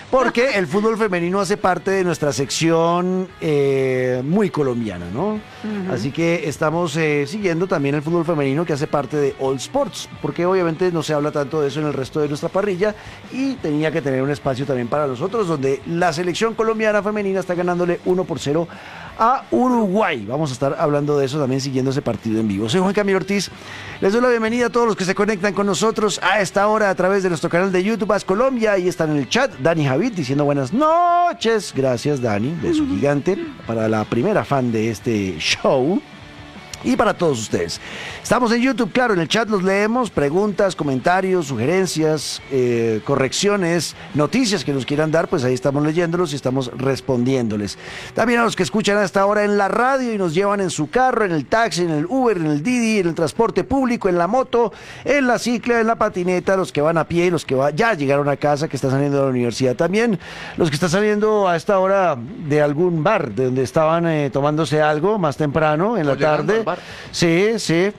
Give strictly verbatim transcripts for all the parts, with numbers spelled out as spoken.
porque el fútbol femenino hace parte de nuestra sección eh, muy colombiana, ¿no? Uh-huh. Así que estamos eh, siguiendo también el fútbol femenino que hace parte de All Sports, porque obviamente no se habla tanto de eso en el resto de nuestra parrilla y tenía que tener un espacio también para nosotros, donde la selección colombiana femenina está ganándole uno por cero a Uruguay. Vamos a estar hablando de eso también, siguiendo ese partido en vivo. Soy Juan Camilo Ortiz, les doy la bienvenida a todos los que se conectan con nosotros a esta hora a través de nuestro canal de YouTube As Colombia. Ahí están en el chat Dani Javid diciendo buenas noches. Gracias, Dani, beso gigante para la primera fan de este show. Y para todos ustedes. Estamos en YouTube, claro, en el chat los leemos, preguntas, comentarios, sugerencias, eh, correcciones, noticias que nos quieran dar, pues ahí estamos leyéndolos y estamos respondiéndoles. También a los que escuchan hasta ahora en la radio y nos llevan en su carro, en el taxi, en el Uber, en el Didi, en el transporte público, en la moto, en la cicla, en la patineta, los que van a pie, los que va, ya llegaron a casa, que están saliendo de la universidad también, los que están saliendo a esta hora de algún bar, de donde estaban eh, tomándose algo más temprano, en la tarde. Sí, sí.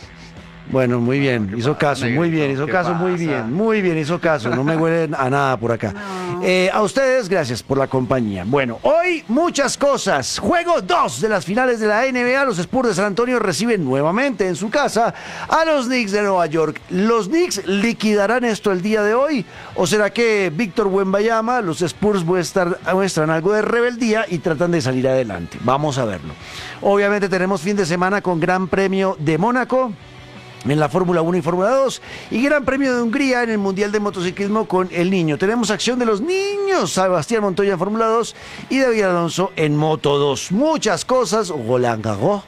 Bueno, muy bien, hizo caso, muy bien, hizo caso, muy bien, muy bien, hizo caso, no me huele a nada por acá. No. Eh, a ustedes, gracias por la compañía. Bueno, hoy muchas cosas. Juego dos de las finales de la N B A, los Spurs de San Antonio reciben nuevamente en su casa a los Knicks de Nueva York. ¿Los Knicks liquidarán esto el día de hoy? ¿O será que Víctor Wembanyama, los Spurs muestran, muestran algo de rebeldía y tratan de salir adelante? Vamos a verlo. Obviamente tenemos fin de semana con Gran Premio de Mónaco en la Fórmula uno y Fórmula dos y Gran Premio de Hungría en el Mundial de Motociclismo con el niño. Tenemos acción de los niños, Sebastián Montoya en Fórmula dos y David Alonso en Moto dos. Muchas cosas, Roland Garros.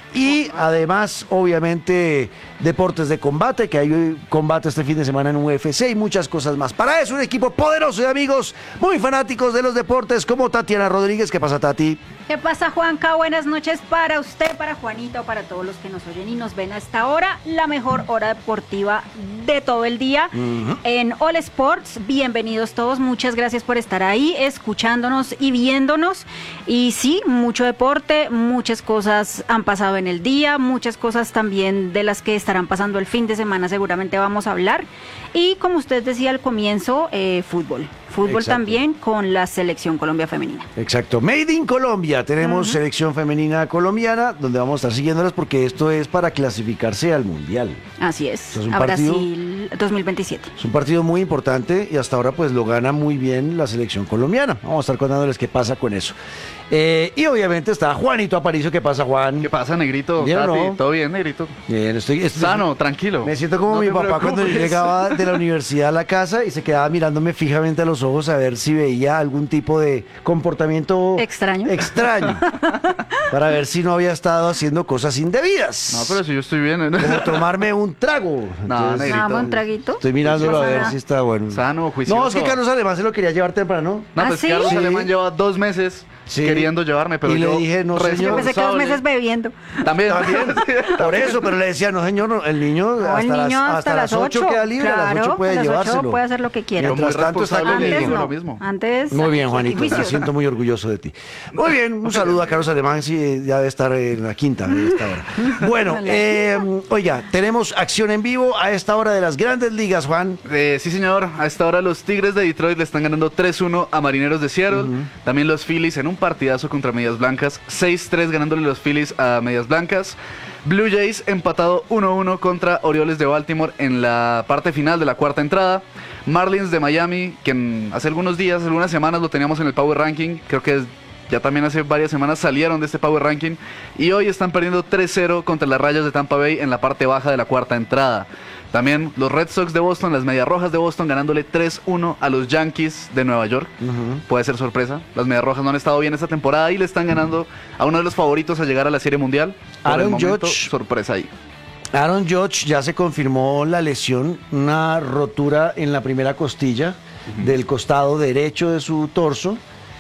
Y además, obviamente, deportes de combate, que hay combate este fin de semana en U F C y muchas cosas más. Para eso, un equipo poderoso de amigos muy fanáticos de los deportes, como Tatiana Rodríguez. ¿Qué pasa, Tati? ¿Qué pasa, Juanca? Buenas noches para usted, para Juanito, para todos los que nos oyen y nos ven a esta hora, la mejor hora deportiva de todo el día uh-huh. en All Sports. Bienvenidos todos, muchas gracias por estar ahí, escuchándonos y viéndonos. Y sí, mucho deporte, muchas cosas han pasado en el día, muchas cosas también de las que estarán pasando el fin de semana seguramente vamos a hablar. Y como usted decía al comienzo, eh, fútbol. Fútbol Exacto. también con la selección Colombia femenina. Exacto. Made in Colombia. Tenemos uh-huh. selección femenina colombiana, donde vamos a estar siguiéndolas porque esto es para clasificarse al Mundial. Así es. es a partido, Brasil dos mil veintisiete. Es un partido muy importante y hasta ahora pues lo gana muy bien la selección colombiana. Vamos a estar contándoles qué pasa con eso. Eh, y obviamente está Juanito Aparicio. ¿Qué pasa, Juan? ¿Qué pasa, Negrito? ¿Bien o no? ¿Todo bien, Negrito? Bien, estoy, estoy sano, tranquilo. Me siento como no mi papá preocupes. Cuando yo llegaba de la universidad a la casa y se quedaba mirándome fijamente a los ojos a ver si veía algún tipo de comportamiento extraño, extraño para ver si no había estado haciendo cosas indebidas. No, pero si yo estoy bien. ¿no? Como tomarme un trago. No, Negrito. ¿Un traguito? Estoy mirándolo a ver nada. Si está bueno. Sano, juicioso. No, es que Carlos Alemán se lo quería llevar temprano. No, pues ¿Ah, ¿sí? Carlos sí. Alemán lleva dos meses sí. queriendo llevarme, pero y yo le dije, no, señor. Yo pensé que dos meses bebiendo. También. También. Por eso, pero le decía, no, señor, el niño, no, hasta, el niño las, hasta, hasta las ocho queda libre, claro, a las ocho puede a las llevárselo. ocho puede hacer lo que quiera. Mientras tanto está antes no. lo mismo. Antes, muy bien, Juanito, juicio. me siento muy orgulloso de ti. Muy bien, un saludo a Carlos Alemán, sí, ya debe estar en la quinta de esta hora. Bueno, eh, oiga, tenemos acción en vivo a esta hora de las grandes ligas, Juan. Eh, sí, señor, a esta hora los Tigres de Detroit le están ganando tres uno a Marineros de Seattle. Uh-huh. También los Phillies en un partidazo contra Medias Blancas, seis tres ganándole los Phillies a Medias Blancas. Blue Jays empatado uno uno contra Orioles de Baltimore en la parte final de la cuarta entrada. Marlins de Miami, que hace algunos días, algunas semanas lo teníamos en el Power Ranking, creo que ya también hace varias semanas salieron de este Power Ranking y hoy están perdiendo tres cero contra las Rayas de Tampa Bay en la parte baja de la cuarta entrada. También los Red Sox de Boston, las Medias Rojas de Boston ganándole tres uno a los Yankees de Nueva York. Uh-huh. Puede ser sorpresa. Las Medias Rojas no han estado bien esta temporada y le están ganando a uno de los favoritos a llegar a la Serie Mundial. Aaron Judge. Sorpresa ahí. Aaron Judge ya se confirmó la lesión, una rotura en la primera costilla uh-huh. del costado derecho de su torso.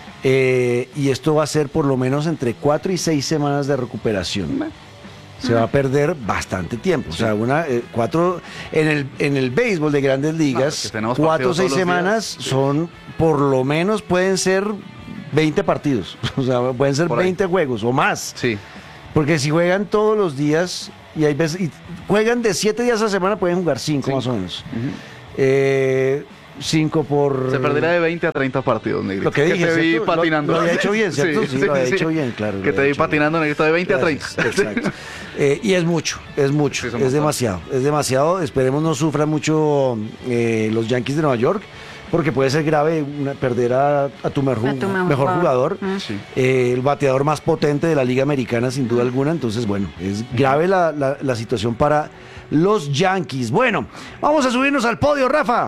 Eh, y esto va a ser por lo menos entre cuatro y seis semanas de recuperación. Uh-huh. Se va a perder bastante tiempo. Sí. O sea, una, eh, cuatro, en el, en el béisbol de grandes ligas, no, cuatro o seis semanas días. Son, por lo menos pueden ser veinte partidos. O sea, pueden ser veinte juegos o más. Sí. Porque si juegan todos los días, y hay veces, y juegan de siete días a la semana, pueden jugar cinco, cinco. Más o menos. Uh-huh. Eh, cinco por... Se perderá de veinte a treinta partidos, Negrito. Lo que dije, te vi ¿cierto? patinando. Lo, lo había hecho bien, ¿cierto? Sí, Sí, sí lo había sí, hecho sí. bien, claro. Que te vi patinando, Negrito, de veinte a treinta. Exacto. Eh, y es mucho, es mucho, Sí, es demasiado, es demasiado. Esperemos no sufran mucho eh, los Yankees de Nueva York, porque puede ser grave una- perder a, a tu mejor, A tu mejor mejor jugador, jugador. Mm. Sí. eh, el bateador más potente de la Liga Americana, sin duda alguna. Entonces, bueno, es grave la, la- la situación para los Yankees. Bueno, vamos a subirnos al podio, Rafa.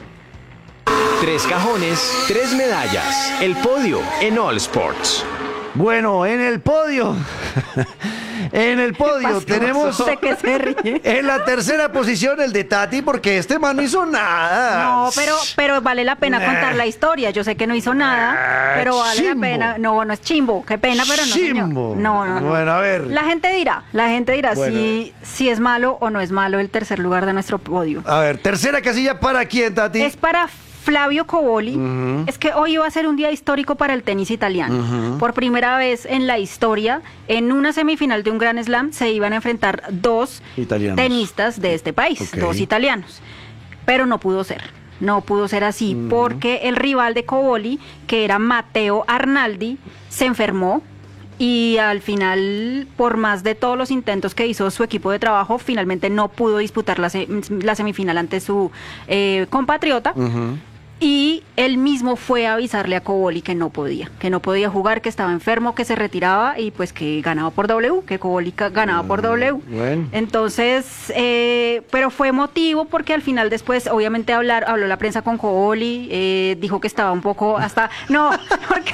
Tres cajones, tres medallas. El podio en All Sports. Bueno, en el podio, en el podio pasó? tenemos Sé que se ríe. en la tercera posición el de Tati, porque este man no hizo nada. No, pero, pero vale la pena Nah. contar la historia. Yo sé que no hizo nada, Ah, pero vale chimbo. la pena. No, no es chimbo. Qué pena, pero no, señor. Chimbo. No, no, no. Bueno, a ver. La gente dirá, la gente dirá Bueno. si, si es malo o no es malo el tercer lugar de nuestro podio. A ver, tercera casilla para quién, Tati. Es para Flavio Coboli. Ujú. Es que hoy iba a ser un día histórico para el tenis italiano. Ujú. Por primera vez en la historia, en una semifinal de un Grand Slam se iban a enfrentar dos Italianos. tenistas de este país, Ok. dos italianos. Pero no pudo ser. No pudo ser así porque el rival de Coboli, que era Matteo Arnaldi, se enfermó. Y al final, por más de todos los intentos que hizo su equipo de trabajo, finalmente no pudo disputar la, se- la semifinal ante su eh, compatriota. Ujú. Y él mismo fue a avisarle a Coboli que no podía, que no podía jugar, que estaba enfermo, que se retiraba y pues que ganaba por W, que Coboli ca- ganaba por W. bueno. Entonces, eh, pero fue emotivo porque al final después, obviamente, hablar, habló la prensa con Coboli, eh, dijo que estaba un poco hasta... No, porque...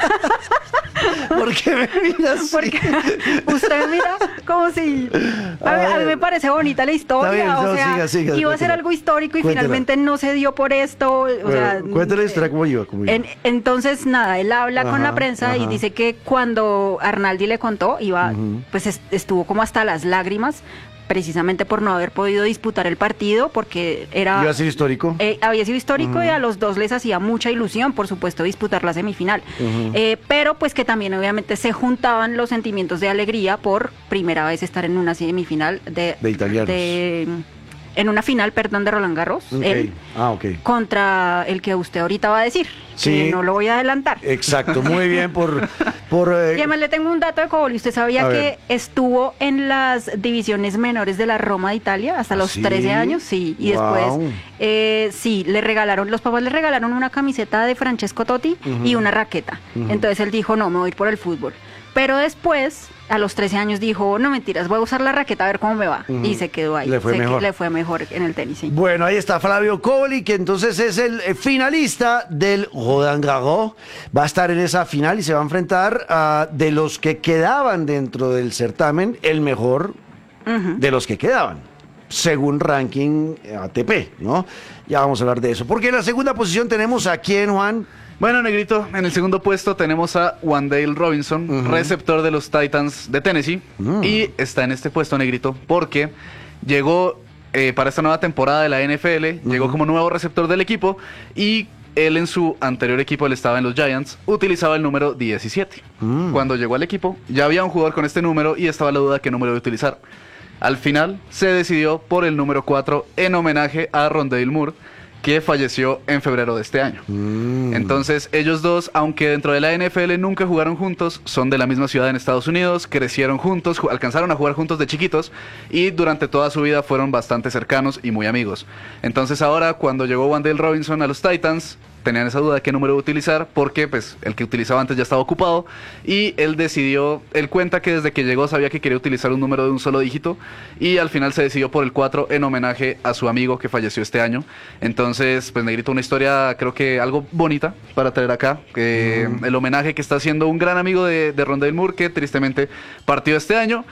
¿Por qué me miras así? Porque usted mira como si... A, A mí- a mí ver. me parece bonita la historia. Está bien, o no, sea, siga, siga, iba a ser cuéntela. algo histórico y Cuéntela. finalmente no se dio por esto. O Bueno, sea, cuéntale la historia cómo iba, cómo iba. en- entonces, nada, él habla Ajá, con la prensa y ajá. dice que cuando Arnaldi le contó, iba, Ujú. pues es- estuvo como hasta las lágrimas, precisamente por no haber podido disputar el partido, porque era... Iba a ser histórico. Eh, había sido histórico y a los dos les hacía mucha ilusión, por supuesto, disputar la semifinal. Ujú. Eh, pero pues que también obviamente se juntaban los sentimientos de alegría por primera vez estar en una semifinal de... De italianos. de- en una final, perdón, de Roland Garros. Ok. él, Ah, ok. contra el que usted ahorita va a decir, Sí. que no lo voy a adelantar. Exacto, muy bien por... por eh, Y además le tengo un dato de Coboli. ¿Usted sabía A que ver. estuvo en las divisiones menores de la Roma de Italia hasta ¿Ah, los sí? trece años? Sí. Y Guau. después, eh, sí, le regalaron, los papás le regalaron una camiseta de Francesco Totti y una raqueta. Ujú. Entonces él dijo, no, me voy por el fútbol. Pero después, a los trece años, dijo, no mentiras, voy a usar la raqueta a ver cómo me va. Ujú. Y se quedó ahí. Le fue Se que- mejor. Le fue mejor en el tenis, sí. Bueno, ahí está Flavio Coboli, que entonces es el eh, finalista del Roland Garros. Va a estar en esa final y se va a enfrentar a, de los que quedaban dentro del certamen, el mejor Ujú. de los que quedaban, según ranking A T P, ¿no? Ya vamos a hablar de eso. Porque en la segunda posición tenemos a quién, Juan. Bueno, Negrito, en el segundo puesto tenemos a Wandale Robinson, Ujú. receptor de los Titans de Tennessee. Mm. Y está en este puesto, Negrito, porque llegó eh, para esta nueva temporada de la N F L, llegó como nuevo receptor del equipo y él en su anterior equipo, él estaba en los Giants, utilizaba el número diecisiete. Mm. Cuando llegó al equipo, ya había un jugador con este número y estaba la duda qué número de utilizar. Al final se decidió por el número cuatro en homenaje a Rondale Moore, que falleció en febrero de este año. Mm. Entonces, ellos dos, aunque dentro de la N F L nunca jugaron juntos, son de la misma ciudad en Estados Unidos, crecieron juntos, ju- alcanzaron a jugar juntos de chiquitos y durante toda su vida fueron bastante cercanos y muy amigos. Entonces, ahora, cuando llegó Wandale Robinson a los Titans, tenían esa duda de qué número utilizar, porque pues el que utilizaba antes ya estaba ocupado y él decidió, él cuenta que desde que llegó sabía que quería utilizar un número de un solo dígito y al final se decidió por el cuatro en homenaje a su amigo que falleció este año. Entonces, pues Negrito, una historia creo que algo bonita para traer acá, que el homenaje que está haciendo un gran amigo de, de Rondale Moore, que tristemente partió este año.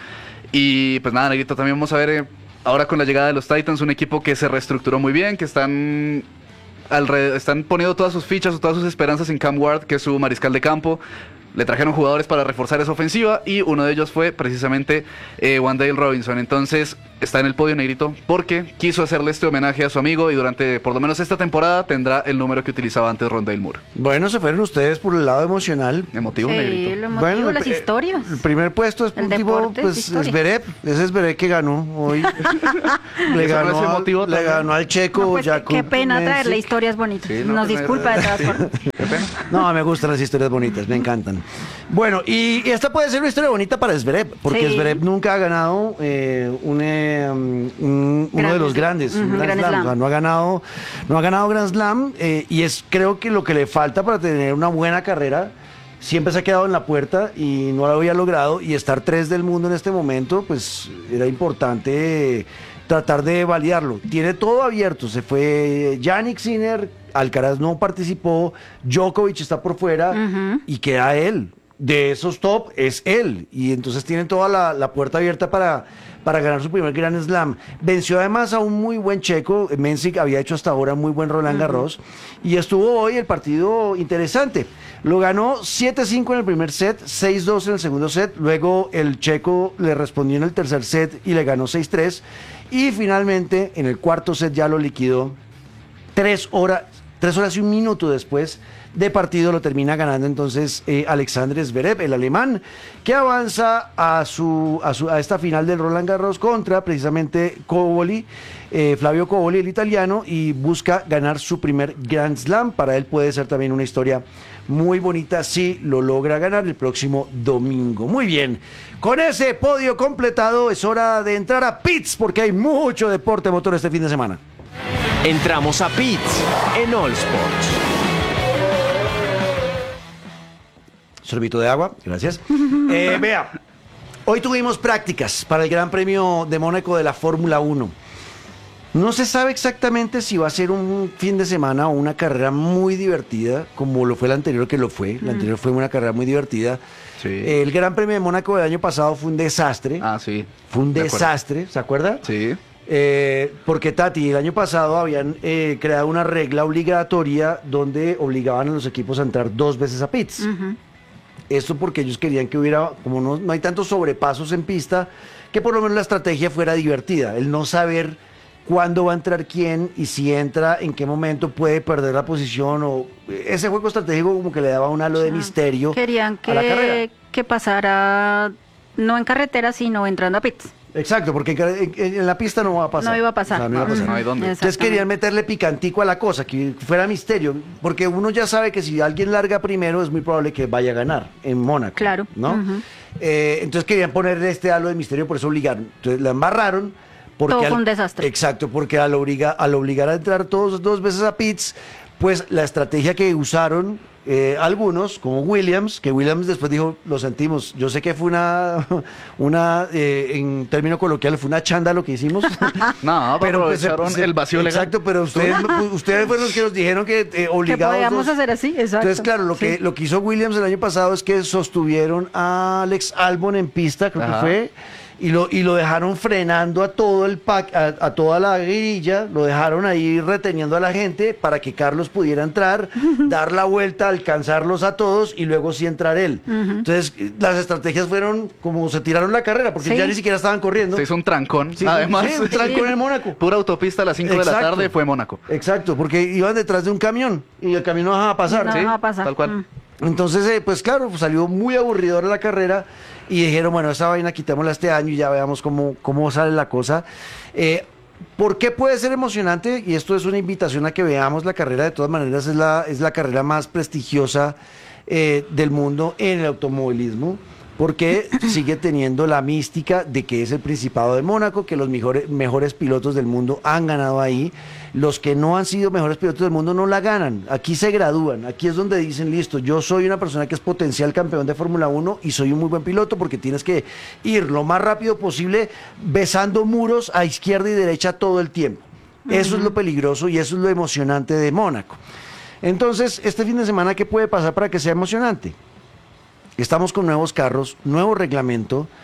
Y pues nada, Negrito, también vamos a ver eh, ahora con la llegada de los Titans, un equipo que se reestructuró muy bien, que están alrededor, están poniendo todas sus fichas o todas sus esperanzas en Cam Ward, que es su mariscal de campo. le trajeron jugadores para reforzar esa ofensiva y uno de ellos fue precisamente eh, Wan'Dale Robinson. Entonces está en el podio, Negrito, porque quiso hacerle este homenaje a su amigo y durante por lo menos esta temporada tendrá el número que utilizaba antes Rondale Moore. Bueno, se fueron ustedes por el lado emocional. Emotivo, Sí, Negrito. lo emotivo, Bueno, las el- historias. El primer puesto es El tipo, deporte es pues historia. Zverev, ese es Zverev que ganó hoy. le ¿Eso no ganó, es emotivo le también? ganó al checo. No, pues, qué- Jakub qué pena Mensik. traerle historias bonitas. Sí, no, Nos pues, disculpa de todas sí. formas. Qué pena. No, me gustan las historias bonitas, me encantan. Bueno, y esta puede ser una historia bonita para Zverev, porque Sí. Zverev nunca ha ganado eh, un, eh, un- uno de los grandes, un Ujú, Grand Grand Slam. Slam. O sea, no ha ganado, no ha ganado Grand Slam eh, y es creo que lo que le falta para tener una buena carrera. Siempre se ha quedado en la puerta y no lo había logrado, y estar tres del mundo en este momento, pues era importante eh, tratar de validarlo. Tiene todo abierto, se fue Yannick Sinner, Alcaraz no participó, Djokovic está por fuera Ujú. y queda él. De esos top es él, y entonces tienen toda la, la puerta abierta para, para ganar su primer Grand Slam. Venció además a un muy buen checo, Mensik había hecho hasta ahora muy buen Roland Garros, y estuvo hoy el partido interesante. Lo ganó siete cinco en el primer set, seis dos en el segundo set, luego el checo le respondió en el tercer set y le ganó seis tres, y finalmente en el cuarto set ya lo liquidó. Tres horas, tres horas y un minuto después de partido lo termina ganando entonces eh, Alexander Zverev, el alemán, que avanza a su, a su a esta final del Roland Garros contra precisamente Cobolli, eh, Flavio Cobolli, el italiano, y busca ganar su primer Grand Slam. Para él puede ser también una historia muy bonita si lo logra ganar el próximo domingo. Muy bien, con ese podio completado es hora de entrar a pits porque hay mucho deporte motor este fin de semana. Entramos a Pits en All Sports. Sorbito de agua, gracias. Eh, vea, hoy tuvimos prácticas para el Gran Premio de Mónaco de la Fórmula uno. No se sabe exactamente si va a ser un fin de semana o una carrera muy divertida, como lo fue la anterior, que lo fue. La anterior fue una carrera muy divertida. Sí. El Gran Premio de Mónaco del año pasado fue un desastre. Ah, sí. Fue un De acuerdo. desastre, ¿se acuerda? Sí. Eh, porque Tati, el año pasado habían eh, creado una regla obligatoria donde obligaban a los equipos a entrar dos veces a pits. Ujú. Esto porque ellos querían que hubiera, como no, no hay tantos sobrepasos en pista, que por lo menos la estrategia fuera divertida. El no saber cuándo va a entrar quién y si entra, en qué momento puede perder la posición. O ese juego estratégico como que le daba un halo de Ah, misterio Querían a la carrera. que, que pasara no en carretera, sino entrando a pits. Exacto, porque en, car- en- en la pista no va a pasar. No iba a pasar. O sea, no iba a pasar. No hay dónde. Entonces querían meterle picantico a la cosa, que fuera misterio, porque uno ya sabe que si alguien larga primero es muy probable que vaya a ganar en Mónaco. Claro. ¿No? Ujú. Eh, entonces querían ponerle este halo de misterio, por eso obligaron. Entonces la embarraron. Porque Todo al- fue un desastre. Exacto, porque al, obliga, al obligar a entrar todos dos veces a pits, pues la estrategia que usaron eh, algunos, como Williams, que Williams después dijo, lo sentimos, yo sé que fue una, una eh, en término coloquial, fue una chanda lo que hicimos. No, pero pues, se- aprovecharon se- el vacío legal. Exacto, pero ustedes, ustedes fueron los que nos dijeron que eh, Que obligados. podíamos dos- hacer así, exacto. Entonces, claro, lo, Sí. que, lo que hizo Williams el año pasado es que sostuvieron a Alex Albon en pista, creo Ajá. que fue, y lo, y lo dejaron frenando a todo el pack, a, a toda la grilla, lo dejaron ahí reteniendo a la gente para que Carlos pudiera entrar, dar la vuelta, alcanzarlos a todos y luego sí entrar él. Entonces, eh, las estrategias fueron como se tiraron la carrera, porque Sí. ya ni siquiera estaban corriendo. Se hizo un trancón. Sí, Además, sí, un trancón en Mónaco. pura autopista a las cinco de la Exacto. tarde fue Mónaco. Exacto, porque iban detrás de un camión y el camión no dejaba pasar. No ¿sí? dejaba pasar. Tal cual. Mm. Entonces, eh, pues claro, pues salió muy aburridora la carrera y dijeron, bueno, esa vaina quitémosla este año y ya veamos cómo, cómo sale la cosa. Eh, ¿Por qué puede ser emocionante? Y esto es una invitación a que veamos la carrera. De todas maneras, es la, es la carrera más prestigiosa eh, del mundo en el automovilismo, porque sigue teniendo la mística de que es el Principado de Mónaco, que los mejores, mejores pilotos del mundo han ganado ahí. Los que no han sido mejores pilotos del mundo no la ganan. Aquí se gradúan. Aquí es donde dicen, listo, yo soy una persona que es potencial campeón de Fórmula uno y soy un muy buen piloto, porque tienes que ir lo más rápido posible besando muros a izquierda y derecha todo el tiempo. Eso es lo peligroso y eso es lo emocionante de Mónaco. Entonces, este fin de semana, ¿qué puede pasar para que sea emocionante? Estamos con nuevos carros, nuevo reglamento.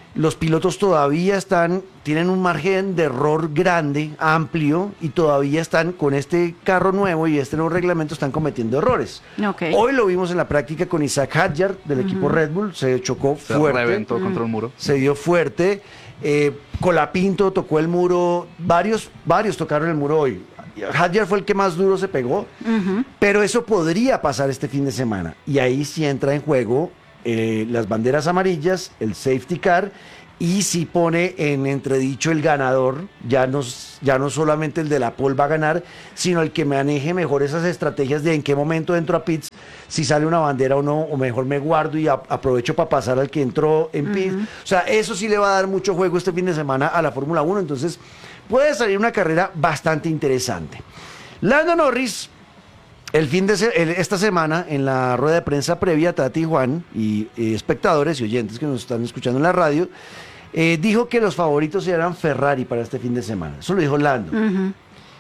Los pilotos todavía están, tienen un margen de error grande, amplio, y todavía están con este carro nuevo y este nuevo reglamento están cometiendo errores. Okay. Hoy lo vimos en la práctica con Isaac Hadjar del uh-huh. equipo Red Bull, se chocó se fuerte. reventó uh-huh. contra un muro. Se dio fuerte. Eh, Colapinto tocó el muro, varios, varios tocaron el muro hoy. Hadjar fue el que más duro se pegó, uh-huh. pero eso podría pasar este fin de semana. Y ahí sí entra en juego Eh, las banderas amarillas, el safety car, y si pone en entredicho el ganador, ya no, ya no solamente el de la pole va a ganar, sino el que maneje mejor esas estrategias de en qué momento entro a pits, si sale una bandera o no, o mejor me guardo y a, aprovecho para pasar al que entró en pits. Uh-huh. O sea, eso sí le va a dar mucho juego este fin de semana a la Fórmula uno, entonces puede salir una carrera bastante interesante. Lando Norris, El fin de se el, esta semana, en la rueda de prensa previa, Tati y Juan, y eh, espectadores y oyentes que nos están escuchando en la radio, eh, dijo que los favoritos eran Ferrari para este fin de semana. Eso lo dijo Lando. Uh-huh.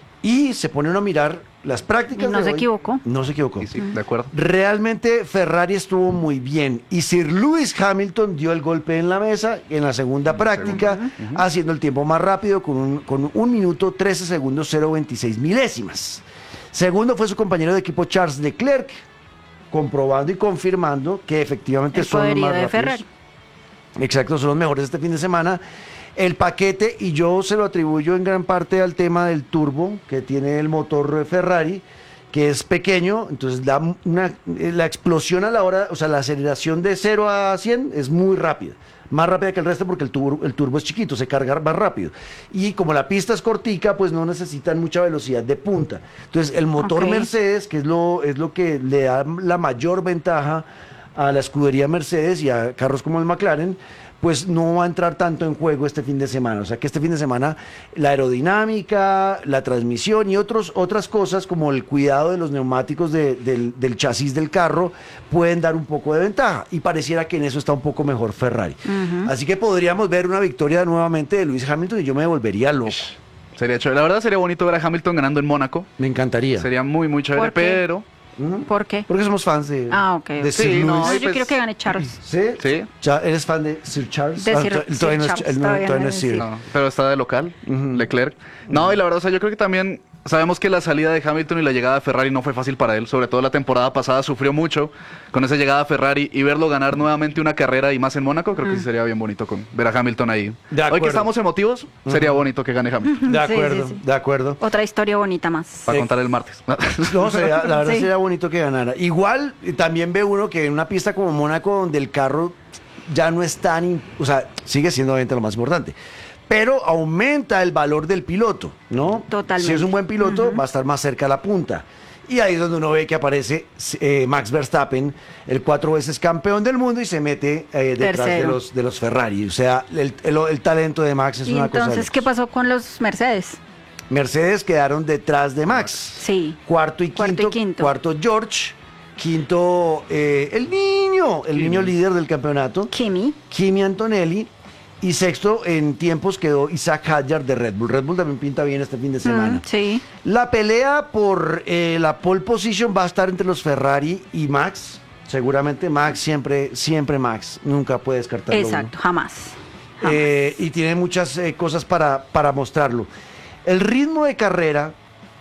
Y se pone uno a mirar las prácticas. Y no de se hoy. equivocó. No se equivocó. Sí, sí, de acuerdo. Realmente Ferrari estuvo muy bien. Y Sir Lewis Hamilton dio el golpe en la mesa en la segunda en la práctica, segunda. Uh-huh. haciendo el tiempo más rápido con un, con un minuto trece segundos cero veintiséis milésimas. Segundo fue su compañero de equipo Charles Leclerc, comprobando y confirmando que efectivamente el son los más de rápidos. Ferrari. Exacto, son los mejores este fin de semana. El paquete, y yo se lo atribuyo en gran parte al tema del turbo que tiene el motor Ferrari, que es pequeño, entonces da una, la explosión a la hora, o sea, la aceleración de cero a cien es muy rápida. Más rápida que el resto porque el turbo, el turbo es chiquito, se carga más rápido. Y como la pista es cortica, pues no necesitan mucha velocidad de punta. Entonces el motor okay. Mercedes, que es lo, es lo que le da la mayor ventaja a la escudería Mercedes y a carros como el McLaren, pues no va a entrar tanto en juego este fin de semana. O sea que este fin de semana la aerodinámica, la transmisión y otros, otras cosas como el cuidado de los neumáticos de, del, del chasis del carro pueden dar un poco de ventaja. Y pareciera que en eso está un poco mejor Ferrari. Uh-huh. Así que podríamos ver una victoria nuevamente de Lewis Hamilton y yo me volvería loco. Sería chévere. La verdad sería bonito ver a Hamilton ganando en Mónaco. Me encantaría. Sería muy, muy chévere, pero... ¿Por qué? Porque somos fans de, ah, okay. de sí, Sir no, Lewis. yo pues, quiero que gane Charles. ¿Sí? ¿Sí? ¿Eres fan de Sir Charles? De Sir, ah, Sir todavía Charles. No es, todavía no, no es Sir. No, pero está de local, uh-huh. Leclerc. No, uh-huh. y la verdad, o sea, yo creo que también sabemos que la salida de Hamilton y la llegada de Ferrari no fue fácil para él. Sobre todo la temporada pasada sufrió mucho con esa llegada a Ferrari y verlo ganar nuevamente una carrera y más en Mónaco, creo uh-huh. que sí sería bien bonito con ver a Hamilton ahí. Hoy que estamos emotivos, uh-huh. sería bonito que gane Hamilton. De acuerdo, sí, sí, sí. de acuerdo. Otra historia bonita más. Para contar el martes. No, sería, la verdad sí. sería bonito que ganara. Igual también ve uno que en una pista como Mónaco, donde el carro ya no es tan, o sea, sigue siendo obviamente lo más importante, pero aumenta el valor del piloto, ¿no? Totalmente. Si es un buen piloto, uh-huh. va a estar más cerca a la punta. Y ahí es donde uno ve que aparece eh, Max Verstappen, el cuatro veces campeón del mundo, y se mete eh, detrás de los, de los Ferrari. O sea, el, el, el talento de Max es ¿Y una cosa. Entonces, ¿qué pasó con los Mercedes? Mercedes quedaron detrás de Max. Sí. Cuarto y Cuarto quinto. Y quinto. Cuarto George. Quinto, eh, el niño, el Kimi. niño líder del campeonato. Kimi. Kimi Antonelli. Y sexto, en tiempos quedó Isaac Hadjar de Red Bull. Red Bull también pinta bien este fin de semana. Mm, sí. La pelea por eh, la pole position va a estar entre los Ferrari y Max. Seguramente Max, siempre, siempre Max. Nunca puede descartarlo. Exacto, uno. jamás. jamás. Eh, y tiene muchas eh, cosas para, para mostrarlo. El ritmo de carrera...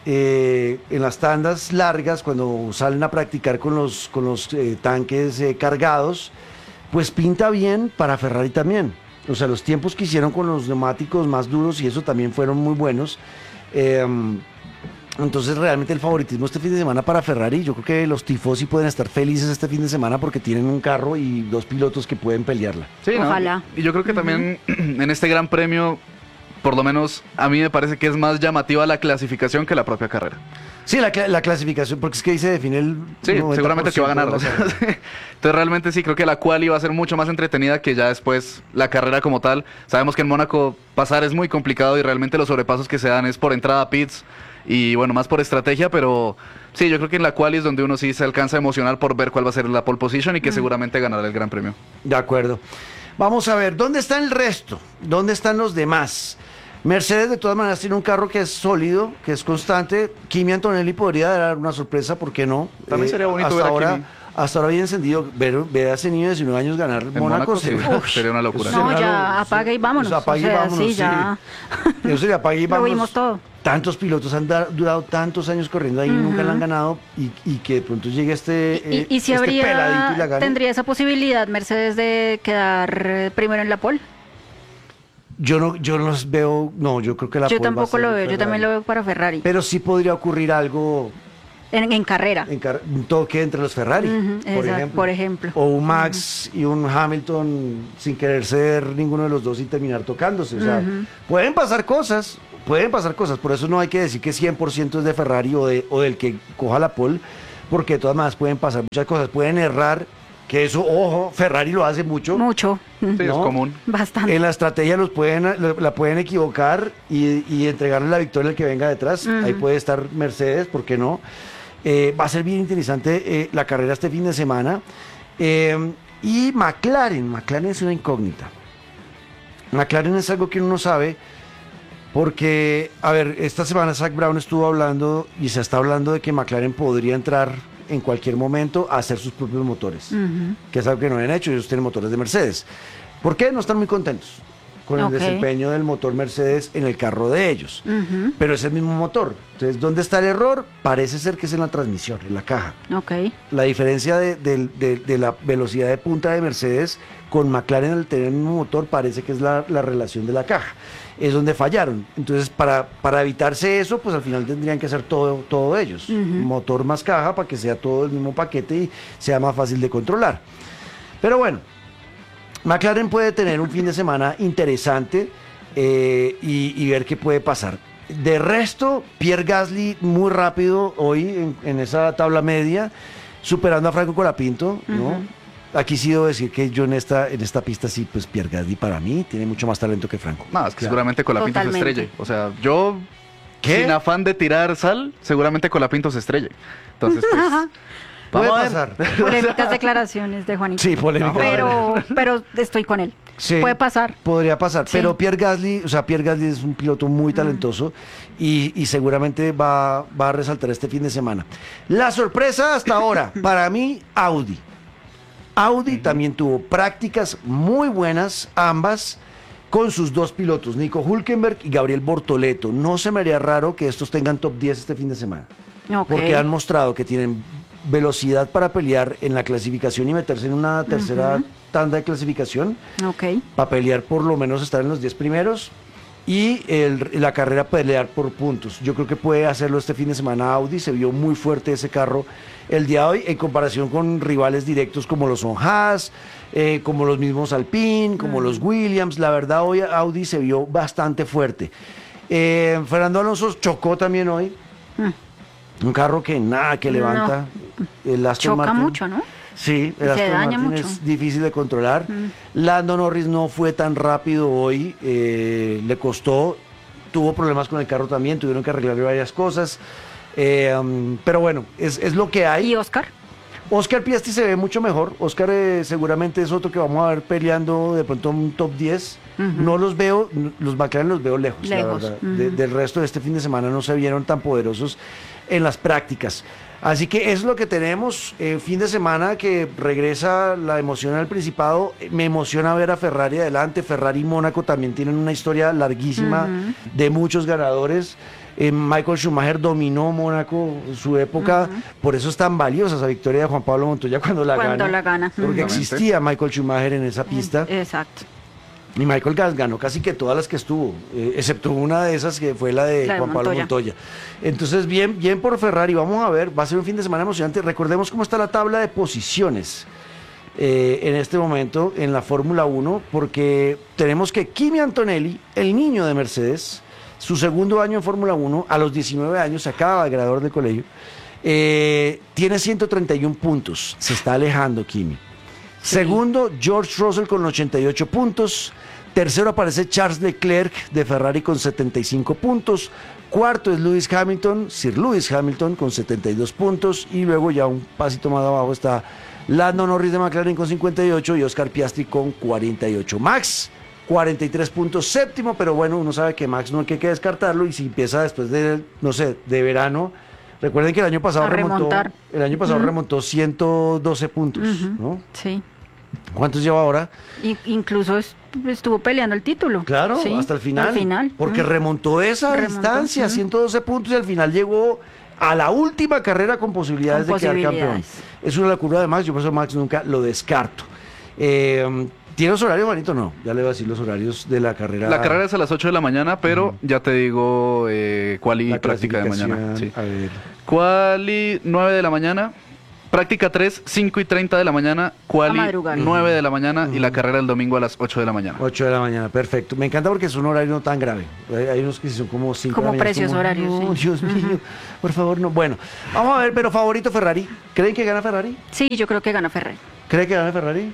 Eh, en las tandas largas, cuando salen a practicar con los, con los eh, tanques eh, cargados, pues pinta bien para Ferrari también. O sea, los tiempos que hicieron con los neumáticos más duros y eso también fueron muy buenos. Eh, entonces, realmente el favoritismo este fin de semana para Ferrari, yo creo que los tifosi pueden estar felices este fin de semana porque tienen un carro y dos pilotos que pueden pelearla. Sí, ¿no? Ojalá. Y yo creo que también uh-huh. en este Gran Premio, por lo menos a mí me parece que es más llamativa la clasificación que la propia carrera. Sí, la, la clasificación, porque es que ahí se define el... Sí, seguramente que va a ganar. O sea, entonces realmente sí, creo que la quali va a ser mucho más entretenida que ya después la carrera como tal. Sabemos que en Mónaco pasar es muy complicado y realmente los sobrepasos que se dan es por entrada a pits y bueno, más por estrategia, pero sí, yo creo que en la quali es donde uno sí se alcanza a emocionar por ver cuál va a ser la pole position y que mm. seguramente ganará el Gran Premio. De acuerdo. Vamos a ver, ¿dónde está el resto? ¿Dónde están los demás? Mercedes de todas maneras tiene un carro que es sólido, que es constante. Kimi Antonelli podría dar una sorpresa, ¿por qué no? También eh, sería bonito hasta ver a ahora, Kimi. hasta ahora bien encendido, ver, ver a ese niño de diecinueve años ganar En Mónaco, Mónaco, sí, sería, sería una locura. eso No, sería ya lo- apague y vámonos. o sea, apague y O sea, vámonos, sí, sí. ya. Eso sería apague y Lo vámonos. vimos todo. Tantos pilotos han da- durado tantos años corriendo ahí y nunca la han ganado y, y que de pronto llegue este, Y, eh, y si este peladito y la habría, gane. tendría esa posibilidad Mercedes de quedar eh, primero en la pole. Yo no, yo no los veo, no, yo creo que la Yo pole va a tampoco ser lo de veo, yo Ferrari. también lo veo para Ferrari. Pero sí podría ocurrir algo En, en carrera. en car- un toque entre los Ferrari, Ujú, por, exacto, ejemplo. por ejemplo. O un Max y un Hamilton sin querer ser ninguno de los dos y terminar tocándose. O sea, pueden pasar cosas, pueden pasar cosas. Por eso no hay que decir que cien por ciento es de Ferrari o, de, o del que coja la pole, porque de todas maneras pueden pasar muchas cosas. Pueden errar, que eso, ojo, Ferrari lo hace mucho. Mucho. Sí, es ¿no? común. Bastante. En la estrategia los pueden, la pueden equivocar y, y entregarle la victoria al que venga detrás. Ujú. Ahí puede estar Mercedes, ¿por qué no? Eh, va a ser bien interesante eh, la carrera este fin de semana. Eh, y McLaren, McLaren es una incógnita. McLaren es algo que uno no sabe porque, a ver, esta semana Zach Brown estuvo hablando y se está hablando de que McLaren podría entrar en cualquier momento a hacer sus propios motores, Ujú. que es algo que no han hecho, ellos tienen motores de Mercedes. ¿Por qué? No están muy contentos con el Ok. desempeño del motor Mercedes en el carro de ellos. Ujú. Pero es el mismo motor. Entonces, ¿dónde está el error? Parece ser que es en la transmisión, en la caja. Ok. La diferencia de, de- de- de la velocidad de punta de Mercedes con McLaren al tener el mismo motor parece que es la, la relación de la caja. Es donde fallaron. Entonces, para, para evitarse eso, pues al final tendrían que hacer todo, todo ellos. Motor más caja para que sea todo el mismo paquete y sea más fácil de controlar. Pero bueno, McLaren puede tener un fin de semana interesante eh, y, y ver qué puede pasar. De resto, Pierre Gasly muy rápido hoy en, en esa tabla media, superando a Franco Colapinto, ¿no? Aquí sí debo decir que yo en esta, en esta pista sí, pues Pierre Gasly para mí tiene mucho más talento que Franco. No, es que Claro. seguramente Colapinto se Totalmente. estrelle. O sea, yo, ¿Qué? sin afán de tirar sal, seguramente Colapinto se estrelle. Entonces, pues, Puede vamos a ver. pasar. Polémicas declaraciones de Juanito. Sí, polémica. Pero, pero estoy con él. Sí, Puede pasar. Podría pasar, Sí. pero Pierre Gasly, o sea, Pierre Gasly es un piloto muy talentoso y, y seguramente va, va a resaltar este fin de semana. La sorpresa hasta ahora, para mí, Audi. Audi también tuvo prácticas muy buenas, ambas, con sus dos pilotos, Nico Hülkenberg y Gabriel Bortoleto. No se me haría raro que estos tengan top diez este fin de semana, Ok. porque han mostrado que tienen velocidad para pelear en la clasificación y meterse en una tercera tanda de clasificación, Ok. para pelear por lo menos estar en los diez primeros y el- la carrera pelear por puntos. Yo creo que puede hacerlo este fin de semana Audi, se vio muy fuerte ese carro el día de hoy en comparación con rivales directos como los son Haas, eh, como los mismos Alpine, como los Williams. La verdad hoy Audi se vio bastante fuerte. Eh, Fernando Alonso chocó también hoy. Un carro que nada, que No. levanta. El Aston Choca Martin. mucho, ¿no? Sí, Y el se Aston daña Martin mucho. es difícil de controlar. Lando Norris no fue tan rápido hoy, eh, le costó, tuvo problemas con el carro también, tuvieron que arreglar varias cosas. eh, um, pero bueno, es, es lo que hay. ¿Y Oscar? Oscar Piastri se ve mucho mejor. Oscar eh, seguramente es otro que vamos a ver peleando de pronto un top diez. No los veo, n- los McLaren los veo lejos, Lejos, la verdad. ujú. De- del resto de este fin de semana no se vieron tan poderosos en las prácticas. Así que es lo que tenemos. Eh, fin de semana que regresa la emoción al Principado. Eh, Me emociona ver a Ferrari adelante. Ferrari y Mónaco también tienen una historia larguísima de muchos ganadores. Eh, Michael Schumacher dominó Mónaco en su época, por eso es tan valiosa esa victoria de Juan Pablo Montoya cuando la Cuando gana. la gana. Porque Ujú. existía Michael Schumacher en esa pista. Exacto. Y Michael Gas ganó casi que todas las que estuvo, eh, excepto una de esas que fue la de La de Juan Pablo Montoya. Montoya. Entonces, bien, bien por Ferrari. Vamos a ver, va a ser un fin de semana emocionante. Recordemos cómo está la tabla de posiciones eh, en este momento en la Fórmula uno, porque tenemos que Kimi Antonelli, el niño de Mercedes, su segundo año en Fórmula uno, a los diecinueve años, se acaba de graduar del colegio, eh, tiene ciento treinta y uno puntos. Se está alejando Kimi. Segundo, George Russell con ochenta y ocho puntos. Tercero aparece Charles Leclerc de Ferrari con setenta y cinco puntos. Cuarto es Lewis Hamilton, Sir Lewis Hamilton con setenta y dos puntos. Y luego ya un pasito más abajo está Lando Norris de McLaren con cincuenta y ocho y Oscar Piastri con cuarenta y ocho. Max, cuarenta y tres puntos, séptimo, pero bueno, uno sabe que Max no hay que descartarlo y si empieza después de, no sé, de verano Recuerden que el año pasado A remontó, remontar. el año pasado Ujú. remontó ciento doce puntos, Ujú. ¿no? Sí. ¿Cuántos lleva ahora? Y- incluso es- estuvo peleando el título. Claro, Sí, hasta el final. Al final. Porque Mm. remontó esa Remontó, distancia, ujú. ciento doce puntos, y al final llegó a la última carrera con posibilidades Con de quedar campeón. posibilidades. Es una locura de Max, yo por eso Max nunca lo descarto. Eh, ¿Tiene los horarios, Manito? No, ya le voy a decir los horarios de la carrera. La carrera es a las ocho de la mañana, pero ya te digo eh, cuál y la práctica de mañana. clasificación, Sí. A ver. Quali nueve de la mañana, práctica tres, cinco y treinta de la mañana, quali A madrugar. nueve de la mañana y la carrera el domingo a las ocho de la mañana. ocho de la mañana, perfecto. Me encanta porque es un horario no tan grave. Hay, hay unos que son como cinco. Como de la mañana, precios como, horarios, No, sí. Dios mío, por favor, no. Bueno, vamos a ver, pero favorito Ferrari. ¿Creen que gana Ferrari? Sí, yo creo que gana Ferrari. ¿Cree que gana Ferrari?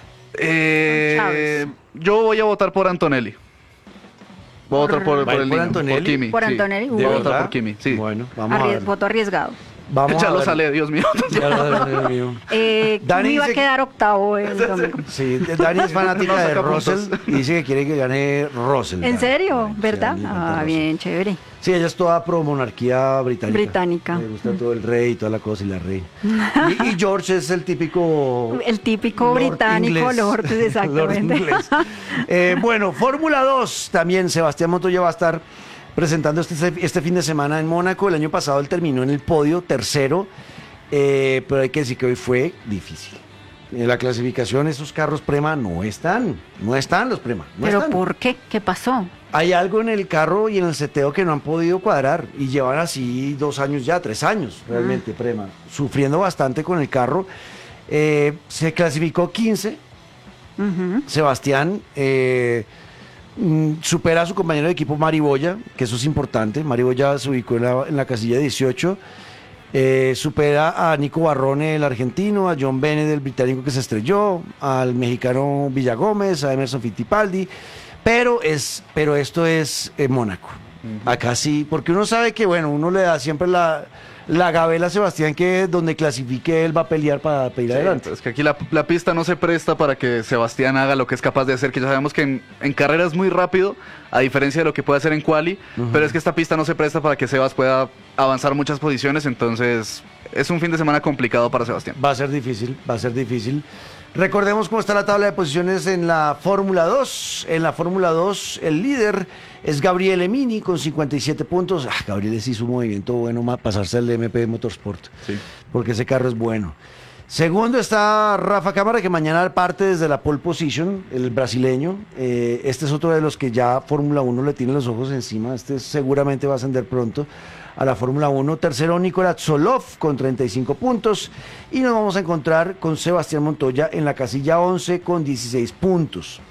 Eh, Chávez. yo voy a votar por Antonelli. Voy a votar por, ¿Va a por ir el por niño, Antonelli? por Kimi. Por sí. Antonelli, Voy a uy. votar ¿Verdad? por Kimi, sí. Bueno, vamos a Arries- ver. voto arriesgado. Vamos ya a lo ver. sale, Dios mío. Ya lo- Dios mío. Eh, Dani me iba a dice que- quedar octavo el domingo. Sí, Dani es fanática No de saca Russell puntos. y dice que quiere que gane Russell. ¿En Dani. serio? Bueno, sí, ¿Verdad? a mí me encanta Ah, Russell. bien, chévere. Sí, ella es toda pro monarquía británica. Británica. Le gusta todo el rey y toda la cosa y la reina. Y, y George es el típico... El típico Lord británico, inglés. Lord, Lord exactamente. inglés. Eh, bueno, Fórmula dos también. Sebastián Montoya va a estar presentando este, este fin de semana en Mónaco. El año pasado él terminó en el podio, tercero. Eh, pero hay que decir que hoy fue difícil. En la clasificación esos carros Prema no están. No están los Prema. No ¿Pero están. por qué? ¿Qué pasó? Hay algo en el carro y en el seteo que no han podido cuadrar y llevan así dos años ya, tres años realmente, Prema, sufriendo bastante con el carro. Eh, se clasificó quince, Ujú. Sebastián eh, mm, supera a su compañero de equipo Mariboya, que eso es importante. Mariboya se ubicó en la, en la casilla dieciocho. Eh, supera a Nico Barrone, el argentino, a John Bennett, el británico que se estrelló, al mexicano Villagómez, a Emerson Fittipaldi. Pero, es, pero esto es en Mónaco. Acá sí, porque uno sabe que, bueno, uno le da siempre la, la gabela a Sebastián que donde clasifique él va a pelear para ir Sí, adelante. es que aquí la, la pista no se presta para que Sebastián haga lo que es capaz de hacer, que ya sabemos que en, en carrera es muy rápido, a diferencia de lo que puede hacer en quali, pero es que esta pista no se presta para que Sebas pueda avanzar muchas posiciones, entonces es un fin de semana complicado para Sebastián. Va a ser difícil, va a ser difícil. Recordemos cómo está la tabla de posiciones en la Fórmula dos. En la Fórmula dos, el líder es Gabriele Mini con cincuenta y siete puntos. Ah, Gabriele sí hizo un movimiento bueno más pasarse al M P Motorsport, Sí. porque ese carro es bueno. Segundo está Rafa Cámara, que mañana parte desde la pole position, el brasileño. Eh, este es otro de los que ya Fórmula uno le tiene los ojos encima. Este seguramente va a ascender pronto a la Fórmula uno. Tercero, Nicolás Solov con treinta y cinco puntos. Y nos vamos a encontrar con Sebastián Montoya en la casilla once con dieciséis puntos.